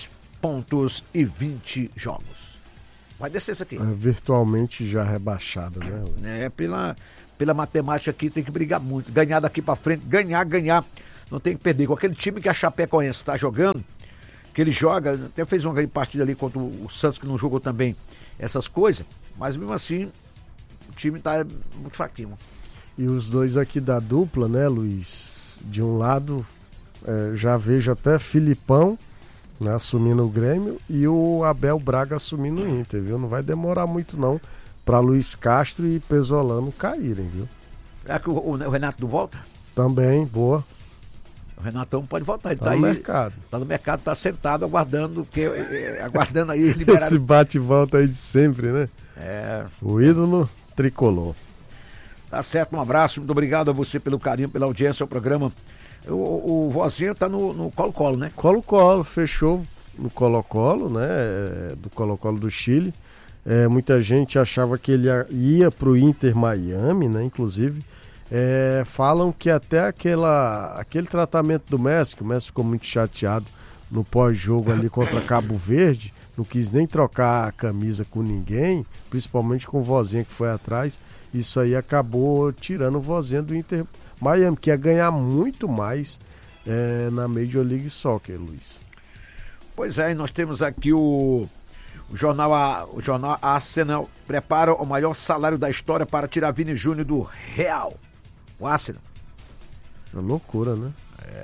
pontos e 20 jogos. Vai descer isso aqui. Virtualmente já rebaixado, né? Pela matemática aqui tem que brigar muito. Ganhar daqui pra frente, ganhar. Não tem que perder. Com aquele time que a Chapecoense está jogando, que ele joga, até fez uma grande partida ali contra o Santos, que não jogou também essas coisas, mas mesmo assim o time tá muito fraquinho. E os dois aqui da dupla, né, Luiz? De um lado, já vejo até Filipão, né, assumindo o Grêmio, e o Abel Braga assumindo o Inter, viu? Não vai demorar muito não para Luiz Castro e Pesolano caírem, viu? Será que o Renato não volta? Também, boa. O Renatão pode voltar, ele tá no mercado. Tá no mercado, tá sentado aguardando aí liberar. Esse bate e volta aí de sempre, né? O ídolo tricolor. Tá certo, um abraço, muito obrigado a você pelo carinho, pela audiência ao programa. O Vozinho tá no Colo-Colo, né? Colo-Colo, fechou no Colo-Colo, né? Do Colo-Colo do Chile. Muita gente achava que ele ia pro Inter Miami, né? Inclusive, falam que até aquele tratamento do Messi, que o Messi ficou muito chateado no pós-jogo ali contra Cabo Verde, não quis nem trocar a camisa com ninguém, principalmente com o Vozinha que foi atrás. Isso aí acabou tirando o Vozinha do Inter Miami, que ia ganhar muito mais na Major League Soccer, Luiz. Pois é, e nós temos aqui o jornal Arsenal prepara o maior salário da história para tirar Vini Júnior do Real. O Arsenal. É loucura, né?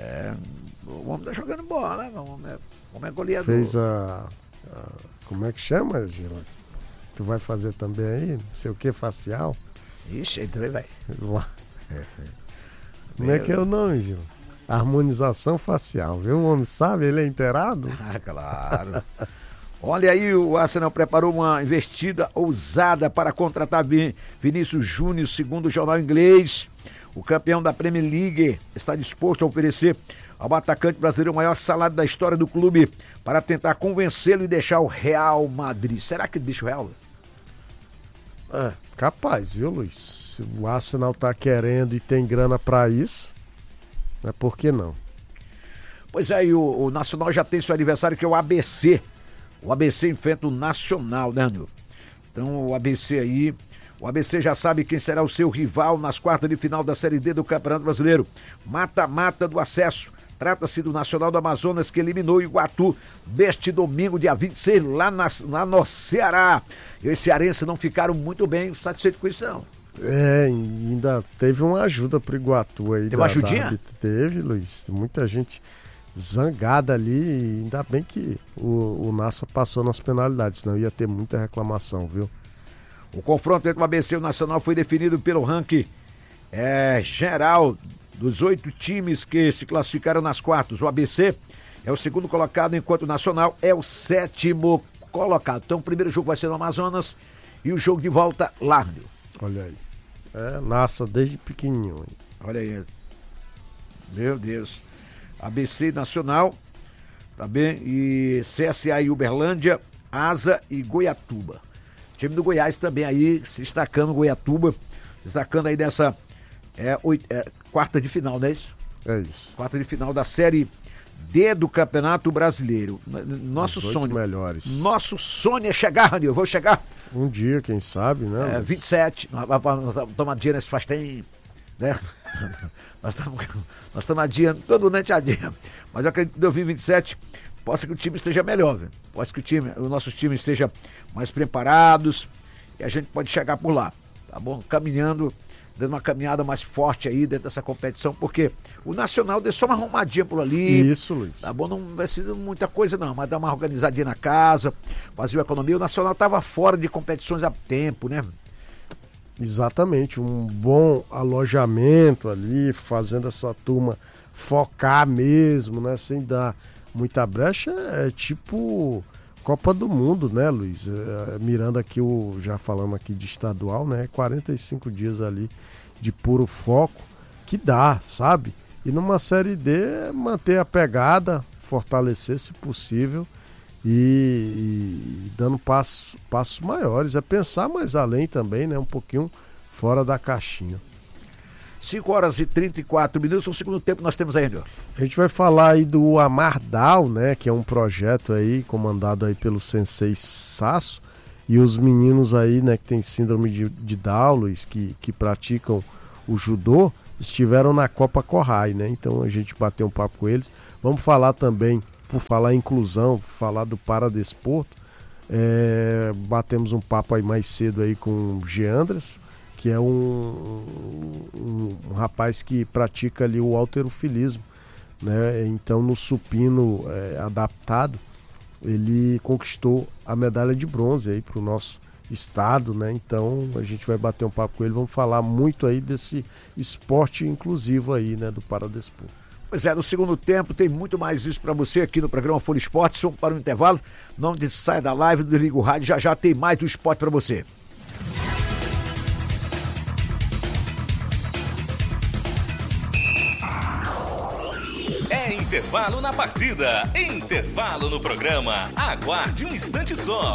O homem tá jogando bola, né? O homem é goleador. Fez como é que chama, Gila? Tu vai fazer também aí? Não sei o que, facial? Ixi, aí também vai. Como é que é o nome, Gil? Harmonização facial, viu? O homem sabe, ele é inteirado? Claro. Olha aí, o Arsenal preparou uma investida ousada para contratar Vinícius Júnior, segundo o jornal inglês. O campeão da Premier League está disposto a oferecer ao atacante brasileiro o maior salário da história do clube para tentar convencê-lo e deixar o Real Madrid. Será que deixa o Real? Capaz, viu, Luiz? Se o Arsenal tá querendo e tem grana para isso, por que não? Pois é, e o Nacional já tem seu aniversário, que é o ABC. O ABC enfrenta o Nacional, né, Nil? Então o ABC já sabe quem será o seu rival nas quartas de final da Série D do Campeonato Brasileiro. Mata-mata do acesso. Trata-se do Nacional do Amazonas, que eliminou o Iguatu deste domingo, dia 26, lá no Ceará. E os cearenses não ficaram muito bem satisfeitos com isso, não. Ainda teve uma ajuda pro Iguatu aí. Teve uma ajudinha? Teve, Luiz. Muita gente zangada ali, e ainda bem que o Nassa passou nas penalidades, senão ia ter muita reclamação, viu? O confronto entre o ABC e o Nacional foi definido pelo ranking geral dos 8 times que se classificaram nas quartas. O ABC é o segundo colocado, enquanto o Nacional é o 7º colocado. Então o primeiro jogo vai ser no Amazonas e o jogo de volta lá. Olha aí. Nassa desde pequenininho. Hein? Olha aí. Meu Deus. ABC e Nacional, tá bem? E CSA e Uberlândia, Asa e Goiatuba. O time do Goiás também aí, se destacando, Goiatuba, se destacando aí dessa quarta de final, não é isso? É isso. Quarta de final da Série D do Campeonato Brasileiro. Nosso sonho. Melhores. Nosso sonho é chegar, Ranil. Eu vou chegar. Um dia, quem sabe, né? 27. Nós tomamos dinheiro nesse faz tempo, né? Nós estamos adiando, todo noite adiando. Mas eu acredito que em 2027 possa que o time esteja melhor, viu? Possa que o nosso time esteja mais preparados e a gente pode chegar por lá, tá bom? Caminhando, dando uma caminhada mais forte aí dentro dessa competição, porque o Nacional deu só uma arrumadinha por ali. Isso, Luiz. Tá bom? Não vai ser muita coisa não, mas dar uma organizadinha na casa, fazer a economia. O Nacional estava fora de competições há tempo, né? Exatamente, um bom alojamento ali, fazendo essa turma focar mesmo, né? Sem dar muita brecha, é tipo Copa do Mundo, né, Luiz? Mirando aqui, já falando aqui de estadual, né? 45 dias ali de puro foco, que dá, sabe? E numa Série D, manter a pegada, fortalecer se possível e dando passos maiores, pensar mais além também, né? Um pouquinho fora da caixinha. 5 horas e 34 minutos, no segundo tempo nós temos aí, Júnior. A gente vai falar aí do Amardal, né, que é um projeto aí comandado aí pelo Sensei Sasso, e os meninos aí, né, que tem síndrome de Down, Luiz, que praticam o judô, estiveram na Copa Corrai, né? Então a gente bateu um papo com eles. Vamos falar também, por falar em inclusão, falar do Paradesporto. Batemos um papo aí mais cedo aí com o Geandras, que é um rapaz que pratica ali o halterofilismo, né? Então no supino adaptado, ele conquistou a medalha de bronze aí para o nosso estado, né? Então a gente vai bater um papo com ele, vamos falar muito aí desse esporte inclusivo aí, né, do Paradesporto. Pois é, no segundo tempo tem muito mais isso para você aqui no programa Folha Esportes. Vamos para o intervalo, não saia da live, desliga o rádio, já tem mais do esporte para você. Intervalo na partida, intervalo no programa. Aguarde um instante só.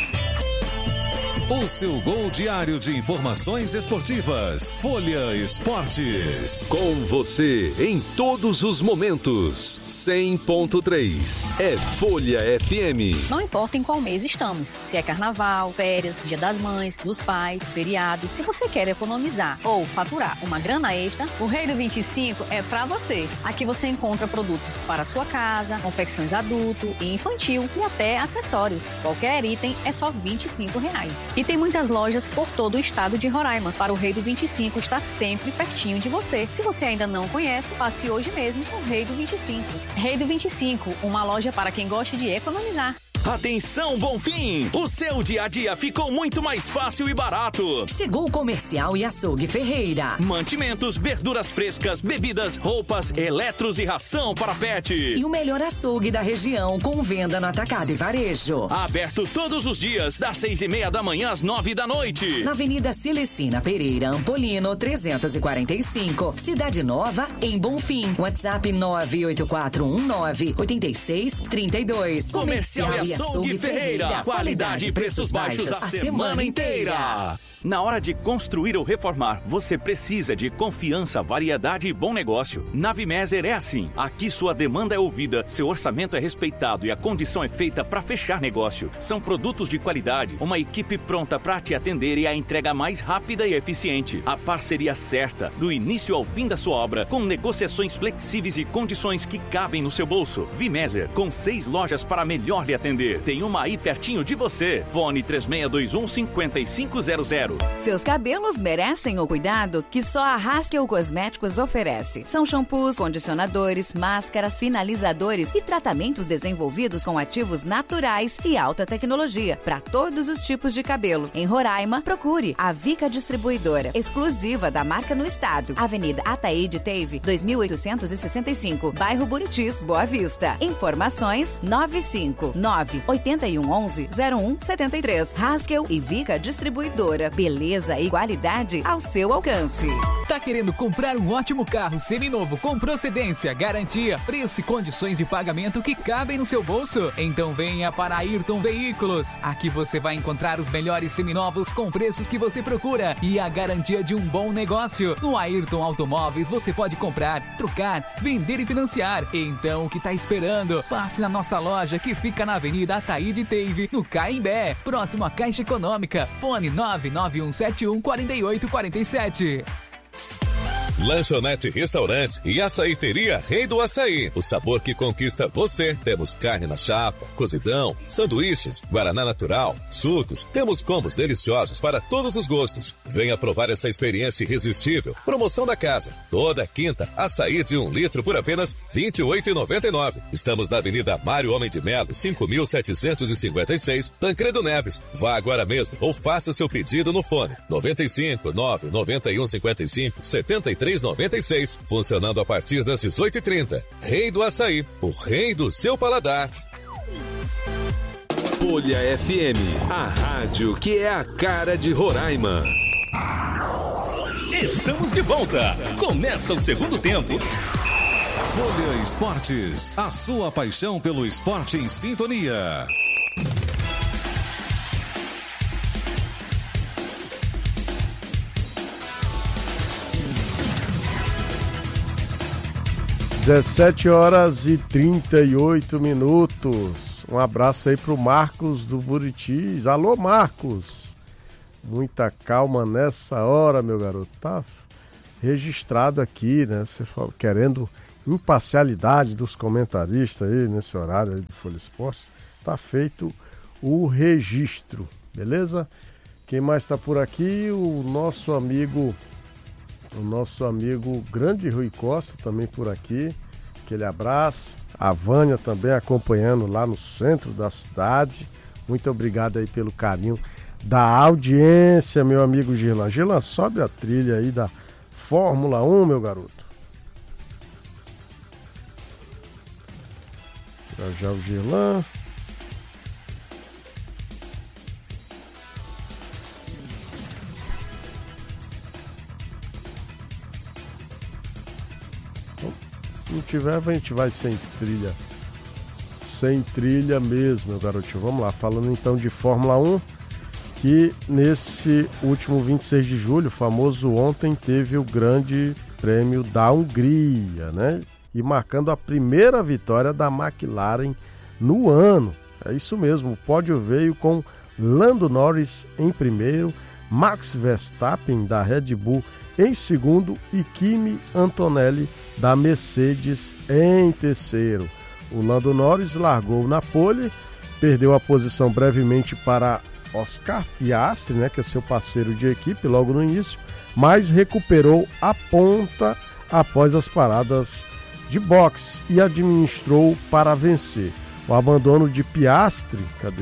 O seu gol diário de informações esportivas. Folha Esportes. Com você em todos os momentos. 100.3 é Folha FM. Não importa em qual mês estamos, se é carnaval, férias, dia das mães, dos pais, feriado. Se você quer economizar ou faturar uma grana extra, o Rei do 25 é pra você. Aqui você encontra produtos para sua casa, confecções adulto e infantil e até acessórios. Qualquer item é só R$25. E tem muitas lojas por todo o estado de Roraima. Para o Rei do 25 estar sempre pertinho de você. Se você ainda não conhece, passe hoje mesmo no Rei do 25. Rei do 25, uma loja para quem gosta de economizar. Atenção, Bonfim! O seu dia a dia ficou muito mais fácil e barato. Chegou o Comercial e Açougue Ferreira. Mantimentos, verduras frescas, bebidas, roupas, eletros e ração para pet. E o melhor açougue da região, com venda no atacado e varejo. Aberto todos os dias, das 6:30 da manhã às 9 da noite. Na Avenida Celecina Pereira, Ampolino, 345. Cidade Nova, em Bonfim. WhatsApp 98419-8632. Comercial e Açougue Ferreira. Qualidade e preços baixos a semana inteira. Na hora de construir ou reformar, você precisa de confiança, variedade e bom negócio. Na Vimeser é assim. Aqui sua demanda é ouvida, seu orçamento é respeitado e a condição é feita para fechar negócio. São produtos de qualidade, uma equipe pronta para te atender e a entrega mais rápida e eficiente. A parceria certa, do início ao fim da sua obra, com negociações flexíveis e condições que cabem no seu bolso. Vimeser, com 6 lojas para melhor lhe atender. Tem uma aí pertinho de você. Fone 3621-5500. Seus cabelos merecem o cuidado que só a Haskell Cosméticos oferece. São shampoos, condicionadores, máscaras, finalizadores e tratamentos desenvolvidos com ativos naturais e alta tecnologia para todos os tipos de cabelo. Em Roraima, procure a Vica Distribuidora, exclusiva da marca no estado. Avenida Ataíde Teve, 2865, bairro Buritis, Boa Vista. Informações 959-8111-0173. Haskell e Vica Distribuidora. Beleza e qualidade ao seu alcance. Tá querendo comprar um ótimo carro seminovo com procedência, garantia, preço e condições de pagamento que cabem no seu bolso? Então venha para a Ayrton Veículos. Aqui você vai encontrar os melhores seminovos com preços que você procura e a garantia de um bom negócio. No Ayrton Automóveis você pode comprar, trocar, vender e financiar. Então o que tá esperando? Passe na nossa loja que fica na Avenida Ataíde Teve, no Caimbé, próximo à Caixa Econômica. Fone 991714847. Lanchonete Restaurante e Açaiteria Rei do Açaí. O sabor que conquista você. Temos carne na chapa, cozidão, sanduíches, guaraná natural, sucos. Temos combos deliciosos para todos os gostos. Venha provar essa experiência irresistível. Promoção da casa. Toda quinta, açaí de 1 litro por apenas R$ 28,99. Estamos na Avenida Mário Homem de Melo, 5.756, Tancredo Neves. Vá agora mesmo ou faça seu pedido no fone 95 99155 7396, funcionando a partir das 18h30. Rei do Açaí, o rei do seu paladar. Folha FM, a rádio que é a cara de Roraima. Estamos de volta. Começa o segundo tempo. Folha Esportes, a sua paixão pelo esporte em sintonia. 17h38. Um abraço aí pro Marcos do Buritis. Alô, Marcos. Muita calma nessa hora, meu garoto. Tá registrado aqui, né? Você querendo imparcialidade dos comentaristas aí nesse horário aí do Folha Esportes. Tá feito o registro, beleza? Quem mais tá por aqui? O nosso amigo grande Rui Costa também por aqui. Aquele abraço. A Vânia também acompanhando lá no centro da cidade. Muito obrigado aí pelo carinho da audiência, meu amigo Girlan. Girlan, sobe a trilha aí da Fórmula 1, meu garoto. Já o Girlan. Se não tiver, a gente vai sem trilha. Sem trilha mesmo, meu garotinho. Vamos lá, falando então de Fórmula 1, que nesse último 26 de julho, famoso ontem, teve o Grande Prêmio da Hungria, né? E marcando a primeira vitória da McLaren no ano. É isso mesmo, o pódio veio com Lando Norris em primeiro, Max Verstappen da Red Bull em segundo e Kimi Antonelli da Mercedes em terceiro. O Lando Norris largou na pole, perdeu a posição brevemente para Oscar Piastri, né, que é seu parceiro de equipe logo no início, mas recuperou a ponta após as paradas de boxe e administrou para vencer. O abandono de Piastri,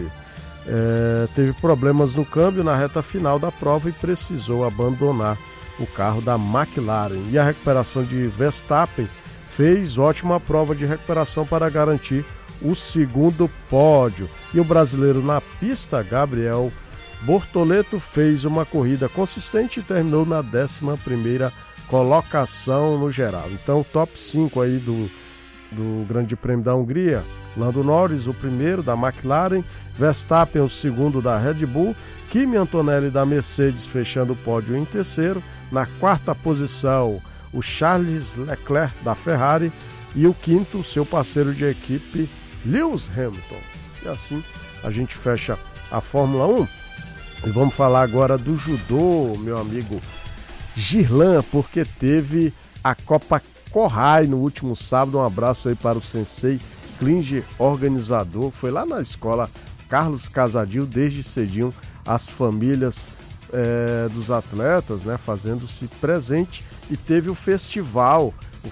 teve problemas no câmbio na reta final da prova e precisou abandonar o carro da McLaren. E a recuperação de Verstappen fez ótima prova de recuperação para garantir o segundo pódio. E o brasileiro na pista, Gabriel Bortoleto, fez uma corrida consistente e terminou na 11ª colocação no geral. Então, top 5 aí do Grande Prêmio da Hungria: Lando Norris, o primeiro da McLaren, Verstappen, o segundo da Red Bull, Kimi Antonelli da Mercedes fechando o pódio em terceiro, na quarta posição o Charles Leclerc da Ferrari e o quinto, seu parceiro de equipe, Lewis Hamilton. E assim a gente fecha a Fórmula 1 e vamos falar agora do judô, meu amigo Girlan, porque teve a Copa Kohai no último sábado. Um abraço aí para o sensei Klinger, organizador. Foi lá na escola Carlos Casadil, desde cedinho, as famílias dos atletas, né, fazendo-se presente. E teve o Festival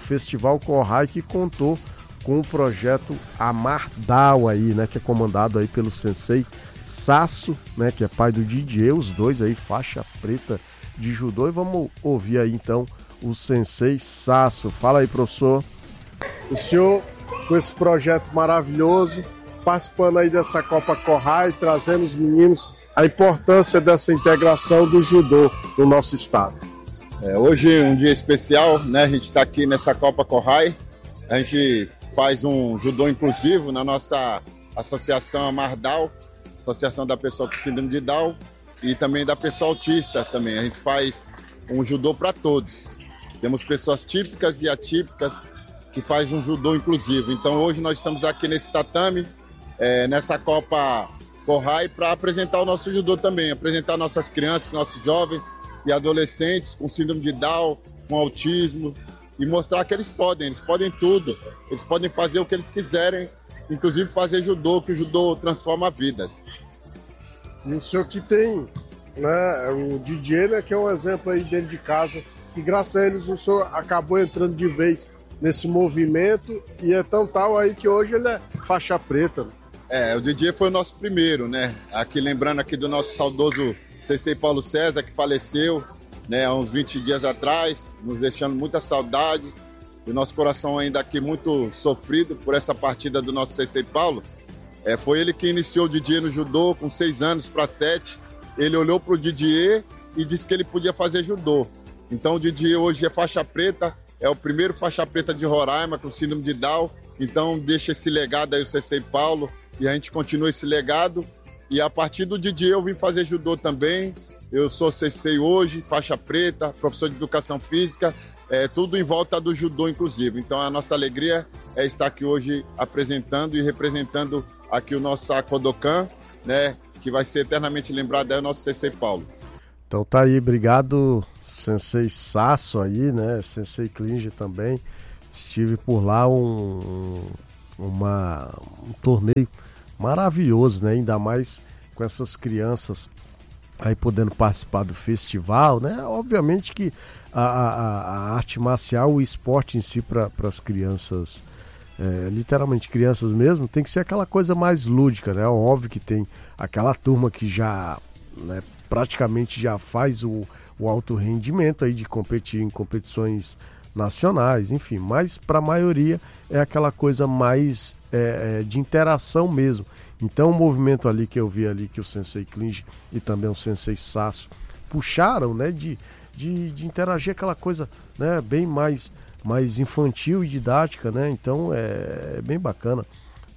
Kohai, que contou com o projeto Amardal aí, né, que é comandado aí pelo sensei Sasso, né, que é pai do Didier, os dois aí faixa preta de judô. E vamos ouvir aí então o sensei Sasso. Fala aí, professor. O senhor, com esse projeto maravilhoso, participando aí dessa Copa Kohai, trazendo os meninos a importância dessa integração do judô no nosso estado. Hoje é um dia especial, né? A gente está aqui nessa Copa Kohai. A gente faz um judô inclusivo na nossa associação Amardal, associação da pessoa com síndrome de Down e também da pessoa autista também. A gente faz um judô para todos. Temos pessoas típicas e atípicas que faz um judô inclusivo. Então hoje nós estamos aqui nesse tatame, nessa Copa Kohai, para apresentar o nosso judô também, apresentar nossas crianças, nossos jovens e adolescentes com síndrome de Down, com autismo, e mostrar que eles podem tudo, eles podem fazer o que eles quiserem, inclusive fazer judô, que o judô transforma vidas. E o senhor que tem, né, o Didier, né, que é um exemplo aí dentro de casa, que graças a eles o senhor acabou entrando de vez nesse movimento, e é tão tal aí que hoje ele é faixa preta, né? O Didier foi o nosso primeiro, né? Aqui lembrando aqui do nosso saudoso sensei Paulo César, que faleceu, né, há uns 20 dias atrás, nos deixando muita saudade, e o nosso coração ainda aqui muito sofrido por essa partida do nosso sensei Paulo. Foi ele que iniciou o Didier no judô com 6 anos para 7. Ele olhou para o Didier e disse que ele podia fazer judô. Então o Didier hoje é faixa preta, é o primeiro faixa preta de Roraima com síndrome de Down. Então deixa esse legado aí o sensei Paulo e a gente continua esse legado. E a partir do Didier eu vim fazer judô também. Eu sou sensei hoje, faixa preta, professor de educação física tudo em volta do judô inclusivo. Então a nossa alegria é estar aqui hoje apresentando e representando aqui o nosso Kodokan, né, que vai ser eternamente lembrado, é o nosso Sensei Paulo. Então tá aí, obrigado Sensei Sasso aí, né, Sensei Klinge também. Estive por lá um torneio maravilhoso, né, ainda mais com essas crianças aí podendo participar do festival, né, obviamente que a arte marcial, o esporte em si para as crianças, literalmente crianças mesmo, tem que ser aquela coisa mais lúdica, né, óbvio que tem aquela turma que já, né, praticamente já faz o alto rendimento aí de competir em competições nacionais, enfim, mas para a maioria é aquela coisa mais de interação mesmo. Então o movimento ali que eu vi ali que o Sensei Klinge e também o Sensei Sasso puxaram, né, de interagir aquela coisa, né, bem mais infantil e didática, né, então é bem bacana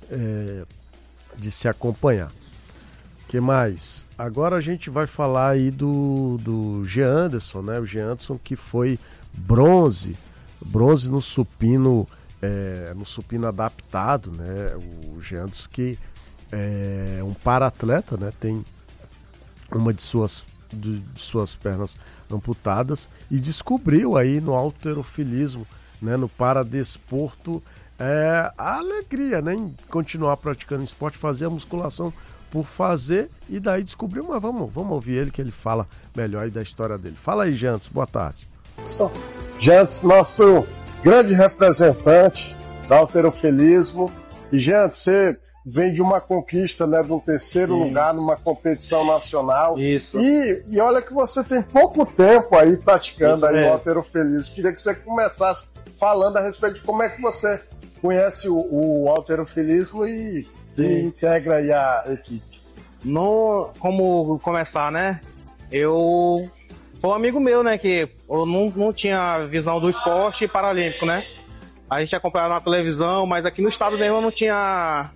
de se acompanhar. O que mais? Agora a gente vai falar aí do G. Anderson, né, o G. Anderson que foi bronze no supino adaptado, né, o G. Anderson que é um para-atleta, né, tem uma de suas pernas amputadas e descobriu aí no halterofilismo, né, no paradesporto, a alegria, né, em continuar praticando esporte, fazer a musculação por fazer, e daí descobriu, mas vamos ouvir ele que ele fala melhor aí da história dele. Fala aí, Jantos, boa tarde. Jantos, nosso grande representante do halterofilismo. E Jantos, você vem de uma conquista, né, de um terceiro lugar numa competição nacional. Isso. E olha que você tem pouco tempo aí praticando aí o halterofilismo. Queria que você começasse falando a respeito de como é que você conhece o halterofilismo e integra aí a equipe. Como começar, né? Foi um amigo meu, né, que eu não tinha visão do esporte paralímpico, né? A gente acompanhava na televisão, mas aqui no estado mesmo eu não tinha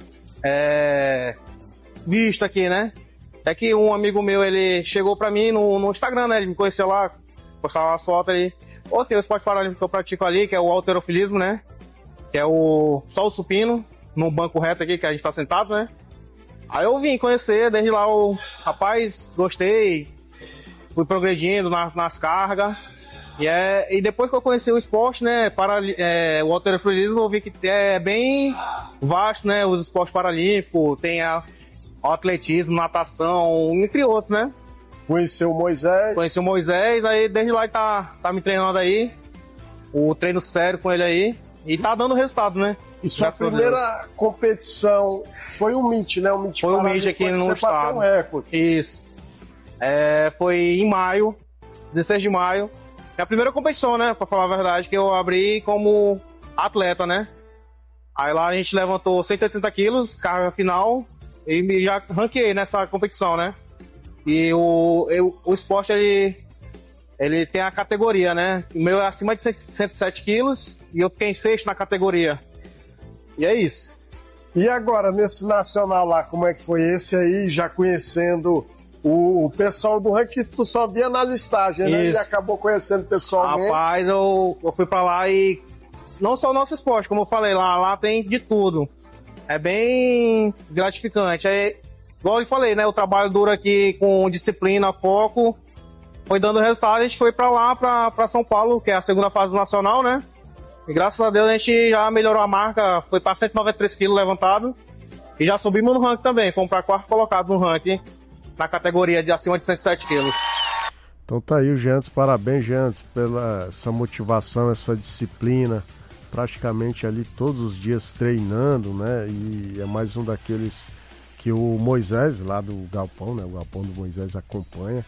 visto aqui, né? É que um amigo meu, ele chegou pra mim no Instagram, né? Ele me conheceu lá, postava uma foto ali. Tem o esporte paralímpico que eu pratico ali, que é o halterofilismo, né? Que é só o supino, no banco reto aqui, que a gente tá sentado, né? Aí eu vim conhecer, desde lá rapaz, gostei, fui progredindo nas cargas. E depois que eu conheci o esporte, né, o halterofilismo, eu vi que é bem vasto, né, os esportes paralímpicos, tem o atletismo, natação, entre outros, né. Conheceu o Moisés. Conheci o Moisés, aí desde lá ele tá me treinando aí, o treino sério com ele aí, e tá dando resultado, né. E sua primeira competição foi o MIT, né, foi o MIT aqui no estado. Isso. Foi em maio, 16 de maio. É a primeira competição, né, pra falar a verdade, que eu abri como atleta, né. Aí lá a gente levantou 180 quilos, carga final, e já ranqueei nessa competição, né. E o esporte, ele tem a categoria, né. O meu é acima de 107 quilos, e eu fiquei em sexto na categoria. E é isso. E agora, nesse nacional lá, como é que foi esse aí, já conhecendo o pessoal do ranking que tu só via na listagem, né? E acabou conhecendo pessoalmente. Rapaz, eu fui pra lá e não só o nosso esporte, como eu falei, lá tem de tudo. É bem gratificante. Igual eu falei, né? O trabalho duro aqui com disciplina, foco, foi dando resultado. A gente foi pra lá, pra São Paulo, que é a segunda fase nacional, né? E graças a Deus a gente já melhorou a marca, foi pra 193 quilos levantado. E já subimos no ranking também, fomos pra quarto colocado no ranking, na categoria de acima de 107 quilos. Então tá aí o Jantos, parabéns Jantos pela essa motivação, essa disciplina, praticamente ali todos os dias treinando, né, e é mais um daqueles que o Moisés lá do Galpão, né, o Galpão do Moisés acompanha,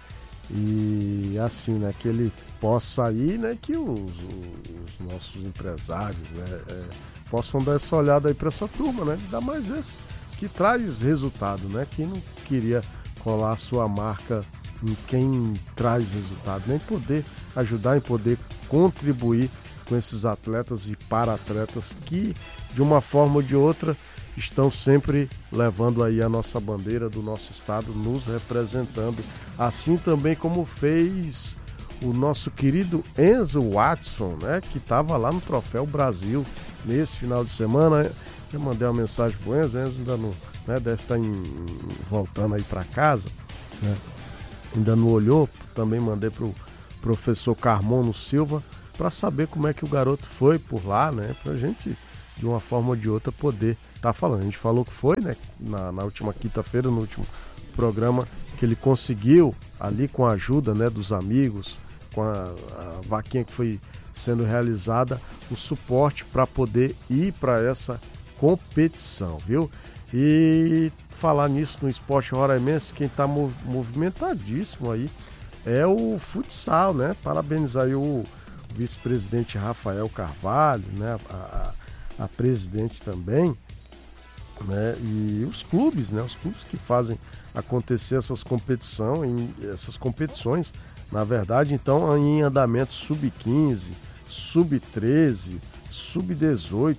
e assim, né, que ele possa ir, né, que os nossos empresários, né, possam dar essa olhada aí pra essa turma, né, ainda mais esse que traz resultado, né, que não queria colar a sua marca em quem traz resultado, nem poder ajudar, em poder contribuir com esses atletas e para-atletas que, de uma forma ou de outra, estão sempre levando aí a nossa bandeira do nosso estado, nos representando, assim também como fez o nosso querido Enzo Watson, né, que estava lá no Troféu Brasil nesse final de semana. Eu mandei uma mensagem pro Enzo ainda não, né, deve estar voltando aí para casa, né, ainda não olhou. Também mandei pro professor Carmono Silva para saber como é que o garoto foi por lá, né, pra gente de uma forma ou de outra poder estar falando. A gente falou que foi, né, na última quinta-feira, no último programa, que ele conseguiu ali com a ajuda, né, dos amigos, com a vaquinha que foi sendo realizada, o suporte para poder ir para essa competição, viu? E falar nisso no esporte roraimense, quem está movimentadíssimo aí é o futsal, né? Parabenizar aí o vice-presidente Rafael Carvalho, né? A presidente também, né? E os clubes, né? Os clubes que fazem acontecer essas competições, na verdade, então, em andamento sub-15, sub-13, sub-18,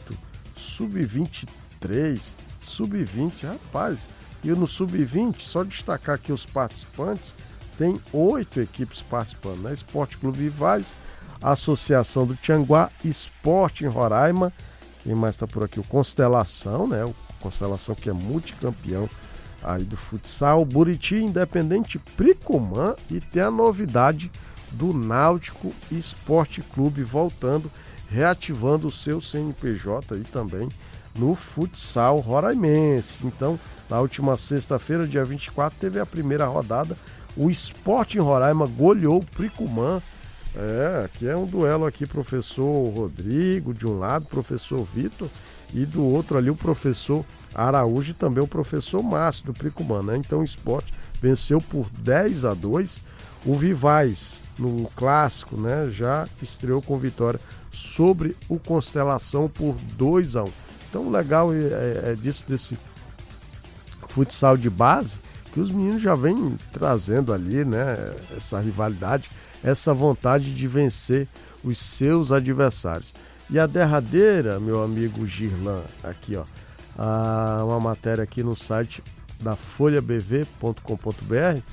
sub-23, sub-20, rapaz. E no sub-20, só destacar aqui os participantes, tem 8 equipes participando, né? Esporte Clube Vivais, Associação do Tianguá, Esporte em Roraima, quem mais está por aqui? O Constelação, né? O Constelação que é multicampeão aí do futsal, Buriti, Independente, Pricumã, e tem a novidade do Náutico Esporte Clube voltando, reativando o seu CNPJ aí também no futsal roraimense. Então, na última sexta-feira, dia 24, teve a primeira rodada, o Esporte em Roraima goleou o Pricumã. Aqui é um duelo aqui, professor Rodrigo de um lado, professor Vitor, e do outro ali o professor Araújo e também o professor Márcio do Pricumã, né? Então o Esporte venceu por 10-2. O Vivais, no clássico, né, já estreou com vitória sobre o Constelação por 2-1. Então o legal desse futsal de base, que os meninos já vêm trazendo ali, né, essa rivalidade, essa vontade de vencer os seus adversários. E a derradeira, meu amigo Girlan, aqui ó, uma matéria aqui no site da folhabv.com.br,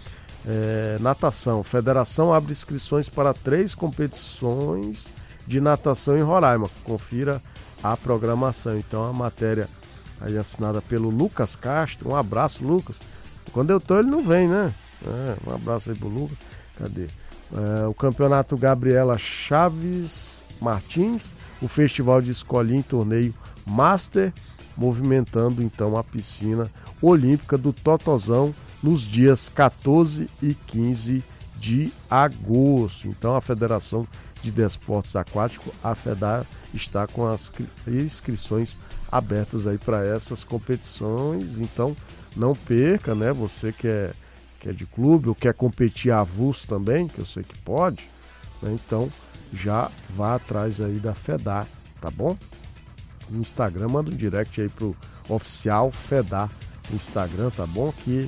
natação. Federação abre inscrições para 3 competições de natação em Roraima. Confira a programação. Então a matéria aí assinada pelo Lucas Castro. Um abraço, Lucas. Quando eu tô ele não vem, né? Um abraço aí pro Lucas. Cadê? O Campeonato Gabriela Chaves Martins, o Festival de Escolinha em Torneio Master, movimentando então a piscina olímpica do Totozão nos dias 14 e 15 de agosto. Então a Federação de Desportos Aquáticos, a FEDAR, está com as inscrições abertas aí para essas competições. Então não perca, né? Você que é de clube ou quer competir avulso também, que eu sei que pode, né? Então já vá atrás aí da FEDAR, tá bom? No Instagram, manda um direct aí pro oficial FEDAR no Instagram, tá bom? Que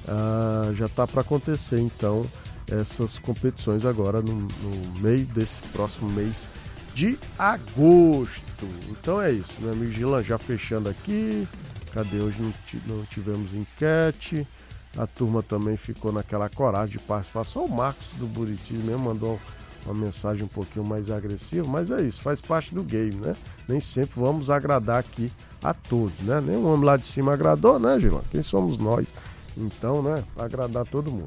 já tá para acontecer então essas competições agora no meio desse próximo mês de agosto. Então é isso, meu amigo Gilan, já fechando aqui. Cadê? Hoje não tivemos enquete. A turma também ficou naquela coragem de participar. Só o Marcos do Buriti mesmo mandou uma mensagem um pouquinho mais agressiva, mas é isso, faz parte do game, né? Nem sempre vamos agradar aqui a todos, né? Nem o homem lá de cima agradou, né, Gilan? Quem somos nós? Então, né, para agradar todo mundo.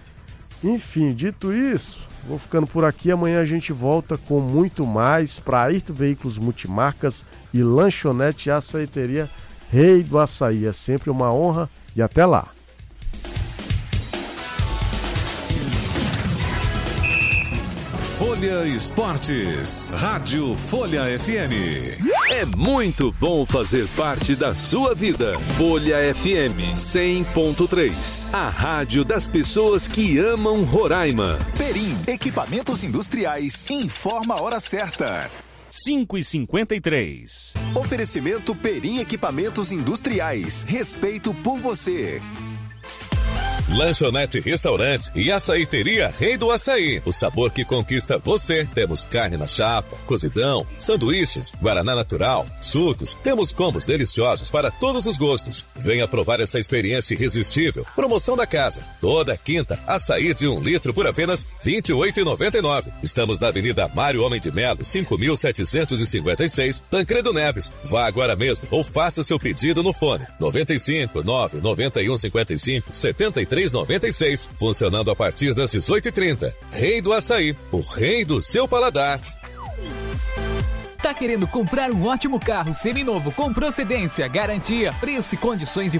Enfim, dito isso, vou ficando por aqui. Amanhã a gente volta com muito mais para Ayrton Veículos Multimarcas e Lanchonete e Açaiteria Rei do Açaí. É sempre uma honra e até lá. Folha Esportes, Rádio Folha FM. É muito bom fazer parte da sua vida. Folha FM 100.3, a rádio das pessoas que amam Roraima. Perim, equipamentos industriais, informa a hora certa. 5h53. Oferecimento Perim Equipamentos Industriais. Respeito por você. Lanchonete Restaurante e Açaiteria Rei do Açaí. O sabor que conquista você. Temos carne na chapa, cozidão, sanduíches, guaraná natural, sucos. Temos combos deliciosos para todos os gostos. Venha provar essa experiência irresistível. Promoção da casa. Toda quinta, açaí de 1 litro por apenas R$ 28,99. Estamos na Avenida Mário Homem de Melo, 5.756, Tancredo Neves. Vá agora mesmo ou faça seu pedido no fone 95 9 91 55 73 96, funcionando a partir das 18h30. Rei do Açaí, o rei do seu paladar. Tá querendo comprar um ótimo carro seminovo com procedência, garantia, preço e condições de